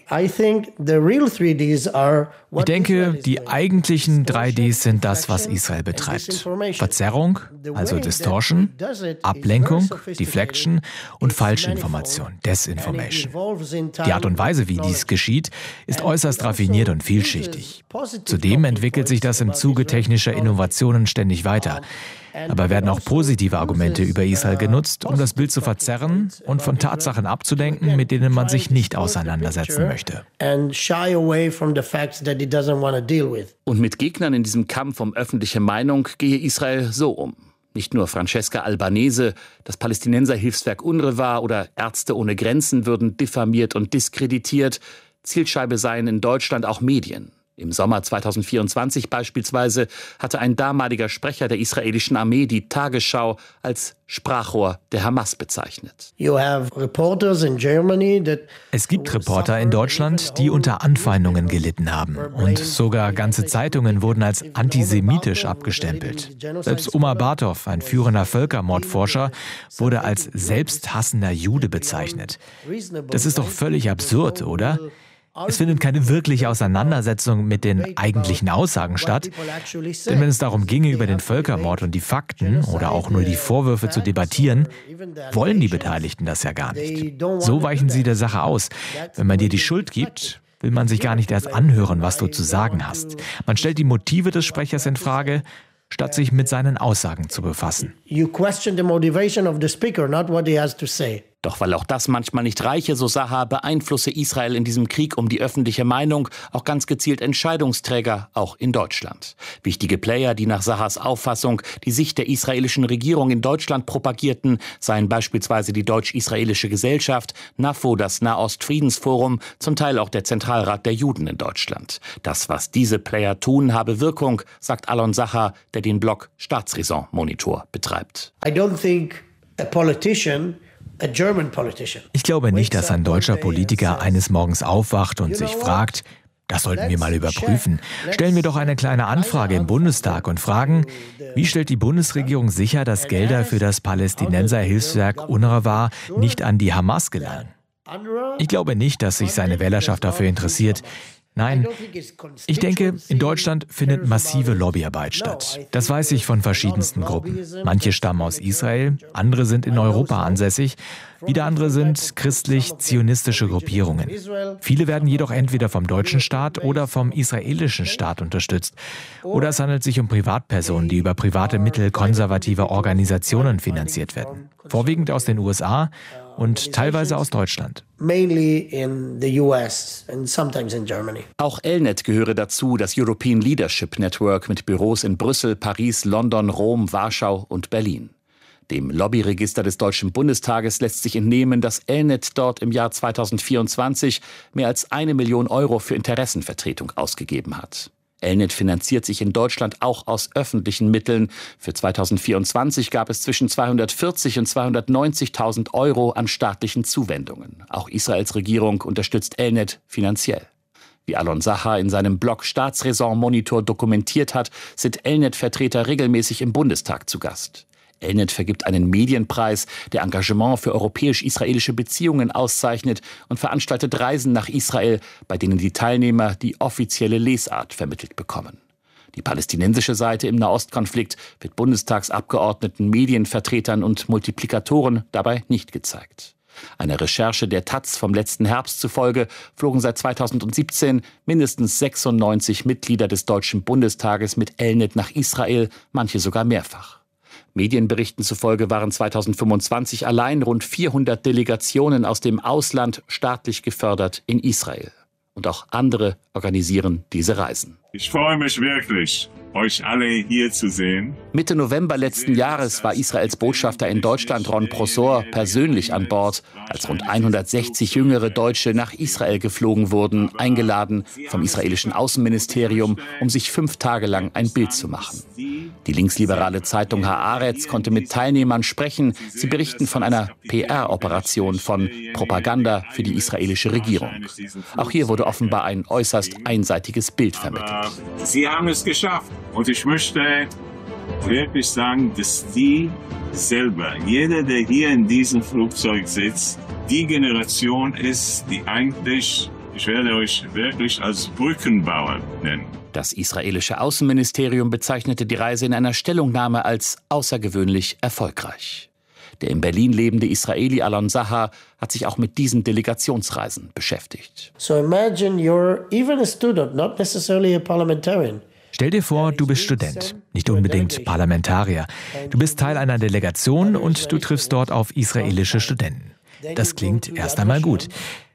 Ich denke, die eigentlichen 3Ds sind das, was Israel betreibt. Verzerrung, also Distortion, Ablenkung, Deflection und Falschinformation, Desinformation. Die Art und Weise, wie dies geschieht, ist äußerst raffiniert und vielschichtig. Zudem entwickelt sich das im Zuge technischer Innovationen ständig weiter. Aber werden auch positive Argumente über Israel genutzt, um das Bild zu verzerren und von Tatsachen abzulenken, mit denen man sich nicht auseinandersetzen möchte. Und mit Gegnern in diesem Kampf um öffentliche Meinung gehe Israel so um. Nicht nur Francesca Albanese, das Palästinenserhilfswerk UNRWA oder Ärzte ohne Grenzen würden diffamiert und diskreditiert. Zielscheibe seien in Deutschland auch Medien. Im Sommer 2024 beispielsweise hatte ein damaliger Sprecher der israelischen Armee die Tagesschau als Sprachrohr der Hamas bezeichnet. Es gibt Reporter in Deutschland, die unter Anfeindungen gelitten haben. Und sogar ganze Zeitungen wurden als antisemitisch abgestempelt. Selbst Omar Bartov, ein führender Völkermordforscher, wurde als selbsthassender Jude bezeichnet. Das ist doch völlig absurd, oder? Es findet keine wirkliche Auseinandersetzung mit den eigentlichen Aussagen statt. Denn wenn es darum ginge, über den Völkermord und die Fakten oder auch nur die Vorwürfe zu debattieren, wollen die Beteiligten das ja gar nicht. So weichen sie der Sache aus. Wenn man dir die Schuld gibt, will man sich gar nicht erst anhören, was du zu sagen hast. Man stellt die Motive des Sprechers in Frage, statt sich mit seinen Aussagen zu befassen. You question the motivation of the speaker, not what he has to say. Doch weil auch das manchmal nicht reiche, so Sahar, beeinflusse Israel in diesem Krieg um die öffentliche Meinung auch ganz gezielt Entscheidungsträger, auch in Deutschland. Wichtige Player, die nach Sahars Auffassung die Sicht der israelischen Regierung in Deutschland propagierten, seien beispielsweise die Deutsch-Israelische Gesellschaft, NAFO, das Nahost-Friedensforum, zum Teil auch der Zentralrat der Juden in Deutschland. Das, was diese Player tun, habe Wirkung, sagt Alon Sahar, der den Blog Staatsräson Monitor betreibt. I don't think a politician Ich glaube nicht, dass ein deutscher Politiker eines Morgens aufwacht und sich fragt, das sollten wir mal überprüfen. Stellen wir doch eine kleine Anfrage im Bundestag und fragen, wie stellt die Bundesregierung sicher, dass Gelder für das Palästinenser-Hilfswerk UNRWA nicht an die Hamas gelangen? Ich glaube nicht, dass sich seine Wählerschaft dafür interessiert. Nein, ich denke, in Deutschland findet massive Lobbyarbeit statt. Das weiß ich von verschiedensten Gruppen. Manche stammen aus Israel, andere sind in Europa ansässig, wieder andere sind christlich-zionistische Gruppierungen. Viele werden jedoch entweder vom deutschen Staat oder vom israelischen Staat unterstützt. Oder es handelt sich um Privatpersonen, die über private Mittel konservative Organisationen finanziert werden. Vorwiegend aus den USA und teilweise aus Deutschland. Auch Elnet gehöre dazu, das European Leadership Network mit Büros in Brüssel, Paris, London, Rom, Warschau und Berlin. Dem Lobbyregister des Deutschen Bundestages lässt sich entnehmen, dass Elnet dort im Jahr 2024 mehr als 1 Million Euro für Interessenvertretung ausgegeben hat. Elnet finanziert sich in Deutschland auch aus öffentlichen Mitteln. Für 2024 gab es zwischen 240 und 290.000 Euro an staatlichen Zuwendungen. Auch Israels Regierung unterstützt Elnet finanziell. Wie Alon Sahar in seinem Blog Staatsräson Monitor dokumentiert hat, sind Elnet-Vertreter regelmäßig im Bundestag zu Gast. Elnet vergibt einen Medienpreis, der Engagement für europäisch-israelische Beziehungen auszeichnet und veranstaltet Reisen nach Israel, bei denen die Teilnehmer die offizielle Lesart vermittelt bekommen. Die palästinensische Seite im Nahostkonflikt wird Bundestagsabgeordneten, Medienvertretern und Multiplikatoren dabei nicht gezeigt. Einer Recherche der Taz vom letzten Herbst zufolge flogen seit 2017 mindestens 96 Mitglieder des Deutschen Bundestages mit Elnet nach Israel, manche sogar mehrfach. Medienberichten zufolge waren 2025 allein rund 400 Delegationen aus dem Ausland staatlich gefördert in Israel. Und auch andere organisieren diese Reisen. Ich freue mich wirklich, euch alle hier zu sehen. Mitte November letzten Jahres war Israels Botschafter in Deutschland, Ron Prosor, persönlich an Bord, als rund 160 jüngere Deutsche nach Israel geflogen wurden, eingeladen vom israelischen Außenministerium, um sich 5 Tage lang ein Bild zu machen. Die linksliberale Zeitung Haaretz konnte mit Teilnehmern sprechen. Sie berichten von einer PR-Operation, von Propaganda für die israelische Regierung. Auch hier wurde offenbar ein äußerst einseitiges Bild vermittelt. Sie haben es geschafft. Und ich möchte wirklich sagen, dass die selber, jeder, der hier in diesem Flugzeug sitzt, die Generation ist, die eigentlich, ich werde euch wirklich als Brückenbauer nennen. Das israelische Außenministerium bezeichnete die Reise in einer Stellungnahme als außergewöhnlich erfolgreich. Der in Berlin lebende Israeli Alon Sahar hat sich auch mit diesen Delegationsreisen beschäftigt. So imagine you're even a student, not necessarily a parliamentarian. Stell dir vor, du bist Student, nicht unbedingt Parlamentarier. Du bist Teil einer Delegation und du triffst dort auf israelische Studenten. Das klingt erst einmal gut.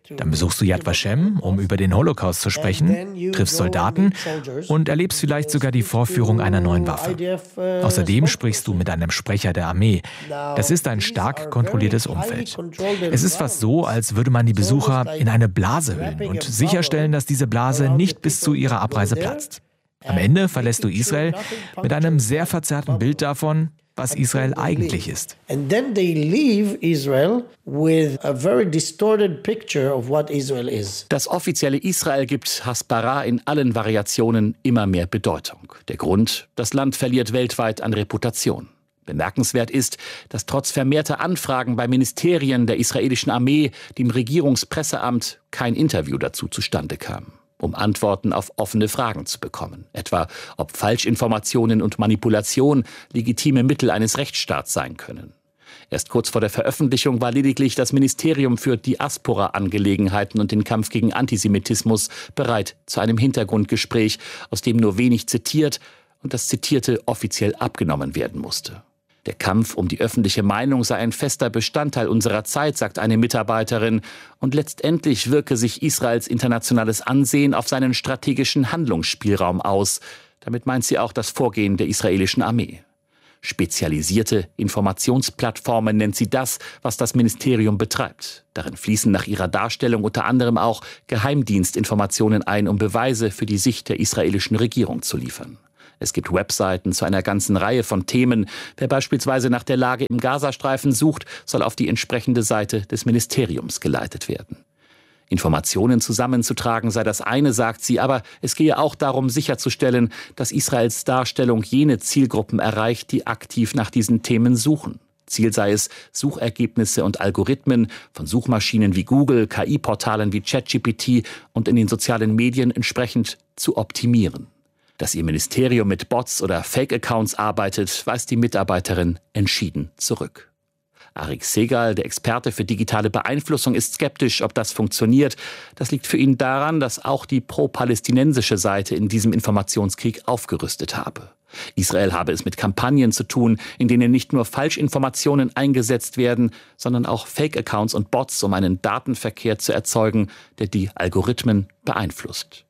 Dann besuchst du Yad Vashem, um über den Holocaust zu sprechen, triffst Soldaten und erlebst vielleicht sogar die Vorführung einer neuen Waffe. Außerdem sprichst du mit einem Sprecher der Armee. Das ist ein stark kontrolliertes Umfeld. Es ist fast so, als würde man die Besucher in eine Blase hüllen und sicherstellen, dass diese Blase nicht bis zu ihrer Abreise platzt. Am Ende verlässt du Israel mit einem sehr verzerrten Bild davon, was Israel eigentlich ist. And then they leave Israel with a very distorted picture of what Israel is. Das offizielle Israel gibt Hasbara in allen Variationen immer mehr Bedeutung. Der Grund: Das Land verliert weltweit an Reputation. Bemerkenswert ist, dass trotz vermehrter Anfragen bei Ministerien der israelischen Armee, dem Regierungspresseamt, kein Interview dazu zustande kam, um Antworten auf offene Fragen zu bekommen. Etwa, ob Falschinformationen und Manipulation legitime Mittel eines Rechtsstaats sein können. Erst kurz vor der Veröffentlichung war lediglich das Ministerium für Diaspora-Angelegenheiten und den Kampf gegen Antisemitismus bereit zu einem Hintergrundgespräch, aus dem nur wenig zitiert und das Zitierte offiziell abgenommen werden musste. Der Kampf um die öffentliche Meinung sei ein fester Bestandteil unserer Zeit, sagt eine Mitarbeiterin. Und letztendlich wirke sich Israels internationales Ansehen auf seinen strategischen Handlungsspielraum aus. Damit meint sie auch das Vorgehen der israelischen Armee. Spezialisierte Informationsplattformen nennt sie das, was das Ministerium betreibt. Darin fließen nach ihrer Darstellung unter anderem auch Geheimdienstinformationen ein, um Beweise für die Sicht der israelischen Regierung zu liefern. Es gibt Webseiten zu einer ganzen Reihe von Themen. Wer beispielsweise nach der Lage im Gazastreifen sucht, soll auf die entsprechende Seite des Ministeriums geleitet werden. Informationen zusammenzutragen sei das eine, sagt sie, aber es gehe auch darum, sicherzustellen, dass Israels Darstellung jene Zielgruppen erreicht, die aktiv nach diesen Themen suchen. Ziel sei es, Suchergebnisse und Algorithmen von Suchmaschinen wie Google, KI-Portalen wie ChatGPT und in den sozialen Medien entsprechend zu optimieren. Dass ihr Ministerium mit Bots oder Fake-Accounts arbeitet, weist die Mitarbeiterin entschieden zurück. Arik Segal, der Experte für digitale Beeinflussung, ist skeptisch, ob das funktioniert. Das liegt für ihn daran, dass auch die pro-palästinensische Seite in diesem Informationskrieg aufgerüstet habe. Israel habe es mit Kampagnen zu tun, in denen nicht nur Falschinformationen eingesetzt werden, sondern auch Fake-Accounts und Bots, um einen Datenverkehr zu erzeugen, der die Algorithmen beeinflusst.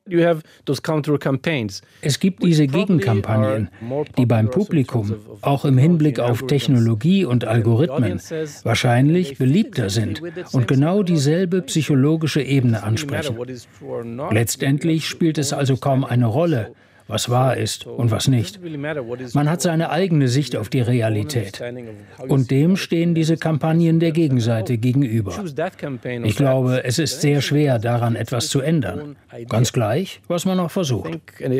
Es gibt diese Gegenkampagnen, die beim Publikum, auch im Hinblick auf Technologie und Algorithmen, wahrscheinlich beliebter sind und genau dieselbe psychologische Ebene ansprechen. Letztendlich spielt es also kaum eine Rolle, was wahr ist und was nicht. Man hat seine eigene Sicht auf die Realität. Und dem stehen diese Kampagnen der Gegenseite gegenüber. Ich glaube, es ist sehr schwer, daran etwas zu ändern. Ganz gleich, was man auch versucht.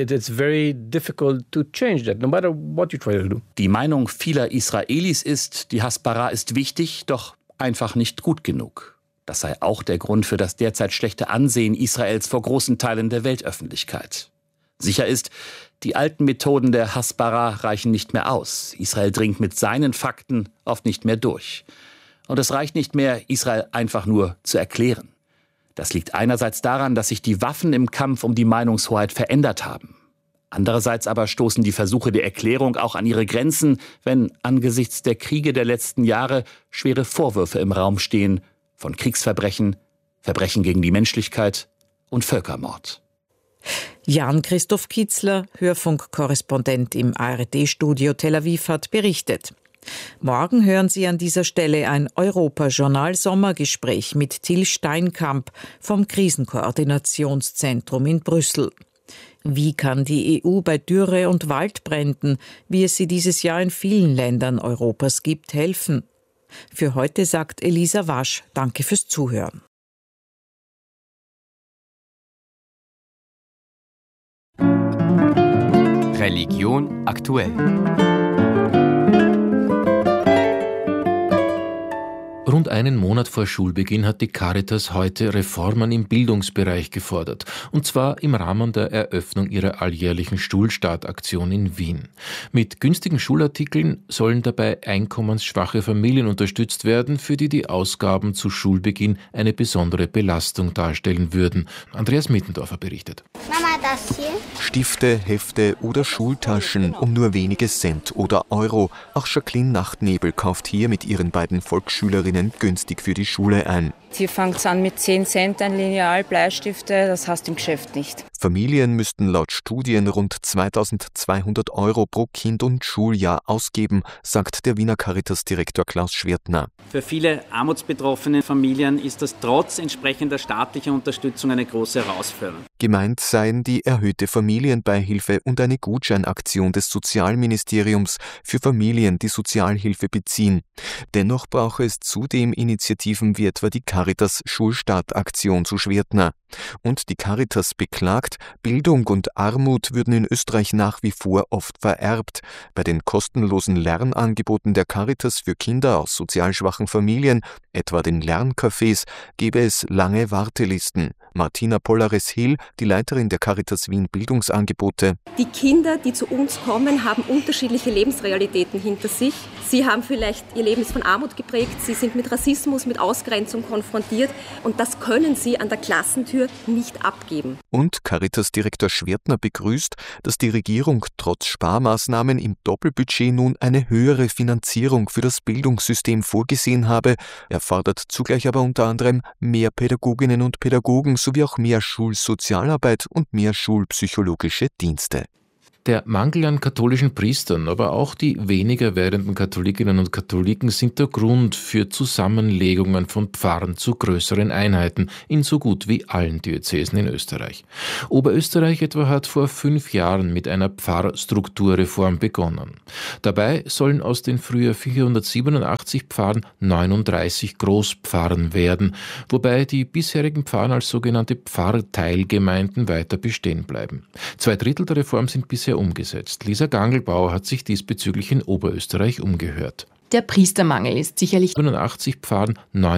Die Meinung vieler Israelis ist, die Hasbara ist wichtig, doch einfach nicht gut genug. Das sei auch der Grund für das derzeit schlechte Ansehen Israels vor großen Teilen der Weltöffentlichkeit. Sicher ist, die alten Methoden der Hasbara reichen nicht mehr aus. Israel dringt mit seinen Fakten oft nicht mehr durch. Und es reicht nicht mehr, Israel einfach nur zu erklären. Das liegt einerseits daran, dass sich die Waffen im Kampf um die Meinungshoheit verändert haben. Andererseits aber stoßen die Versuche der Erklärung auch an ihre Grenzen, wenn angesichts der Kriege der letzten Jahre schwere Vorwürfe im Raum stehen von Kriegsverbrechen, Verbrechen gegen die Menschlichkeit und Völkermord. Jan-Christoph Kitzler, Hörfunkkorrespondent im ARD-Studio Tel Aviv, hat berichtet. Morgen hören Sie an dieser Stelle ein Europa-Journal-Sommergespräch mit Till Steinkamp vom Krisenkoordinationszentrum in Brüssel. Wie kann die EU bei Dürre und Waldbränden, wie es sie dieses Jahr in vielen Ländern Europas gibt, helfen? Für heute sagt Elisa Wasch, danke fürs Zuhören. Religion aktuell. Rund einen Monat vor Schulbeginn hat die Caritas heute Reformen im Bildungsbereich gefordert. Und zwar im Rahmen der Eröffnung ihrer alljährlichen Schulstartaktion in Wien. Mit günstigen Schulartikeln sollen dabei einkommensschwache Familien unterstützt werden, für die die Ausgaben zu Schulbeginn eine besondere Belastung darstellen würden. Andreas Mittendorfer berichtet. Mama, das hier? Stifte, Hefte oder Schultaschen um nur wenige Cent oder Euro. Auch Jacqueline Nachtnebel kauft hier mit ihren beiden Volksschülerinnen Pädagoginnen günstig für die Schule ein. Hier fängt es an mit 10 Cent ein Lineal, Bleistifte, das hast du im Geschäft nicht. Familien müssten laut Studien rund 2.200 € pro Kind und Schuljahr ausgeben, sagt der Wiener Caritas-Direktor Klaus Schwertner. Für viele armutsbetroffene Familien ist das trotz entsprechender staatlicher Unterstützung eine große Herausforderung. Gemeint seien die erhöhte Familienbeihilfe und eine Gutscheinaktion des Sozialministeriums für Familien, die Sozialhilfe beziehen. Dennoch brauche es zudem Initiativen wie etwa die Caritas Schulstart-Aktion, zu Schwertner. Und die Caritas beklagt, Bildung und Armut würden in Österreich nach wie vor oft vererbt. Bei den kostenlosen Lernangeboten der Caritas für Kinder aus sozial schwachen Familien, etwa den Lerncafés, gäbe es lange Wartelisten. Martina Polares-Hill, die Leiterin der Caritas Wien Bildungsangebote. Die Kinder, die zu uns kommen, haben unterschiedliche Lebensrealitäten hinter sich. Sie haben vielleicht, ihr Leben ist von Armut geprägt, sie sind mit Rassismus, mit Ausgrenzung konfrontiert und das können sie an der Klassentür nicht abgeben. Und Caritas-Direktor Schwertner begrüßt, dass die Regierung trotz Sparmaßnahmen im Doppelbudget nun eine höhere Finanzierung für das Bildungssystem vorgesehen habe. Er fordert zugleich aber unter anderem mehr Pädagoginnen und Pädagogen sowie auch mehr Schulsozialarbeit und mehr schulpsychologische Dienste. Der Mangel an katholischen Priestern, aber auch die weniger werdenden Katholikinnen und Katholiken sind der Grund für Zusammenlegungen von Pfarren zu größeren Einheiten in so gut wie allen Diözesen in Österreich. Oberösterreich etwa hat vor 5 Jahren mit einer Pfarrstrukturreform begonnen. Dabei sollen aus den früher 487 Pfarren 39 Großpfarren werden, wobei die bisherigen Pfarren als sogenannte Pfarrteilgemeinden weiter bestehen bleiben. 2/3 der Reform sind bisher umgesetzt. Lisa Gangelbauer hat sich diesbezüglich in Oberösterreich umgehört. Der Priestermangel ist sicherlich 87 Pfarren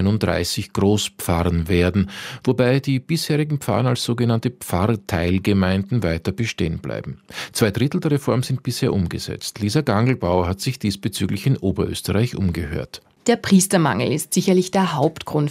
39 Großpfarren werden, wobei die bisherigen Pfarren als sogenannte Pfarrteilgemeinden weiter bestehen bleiben. 2/3 der Reform sind bisher umgesetzt. Lisa Gangelbauer hat sich diesbezüglich in Oberösterreich umgehört. Der Priestermangel ist sicherlich der Hauptgrund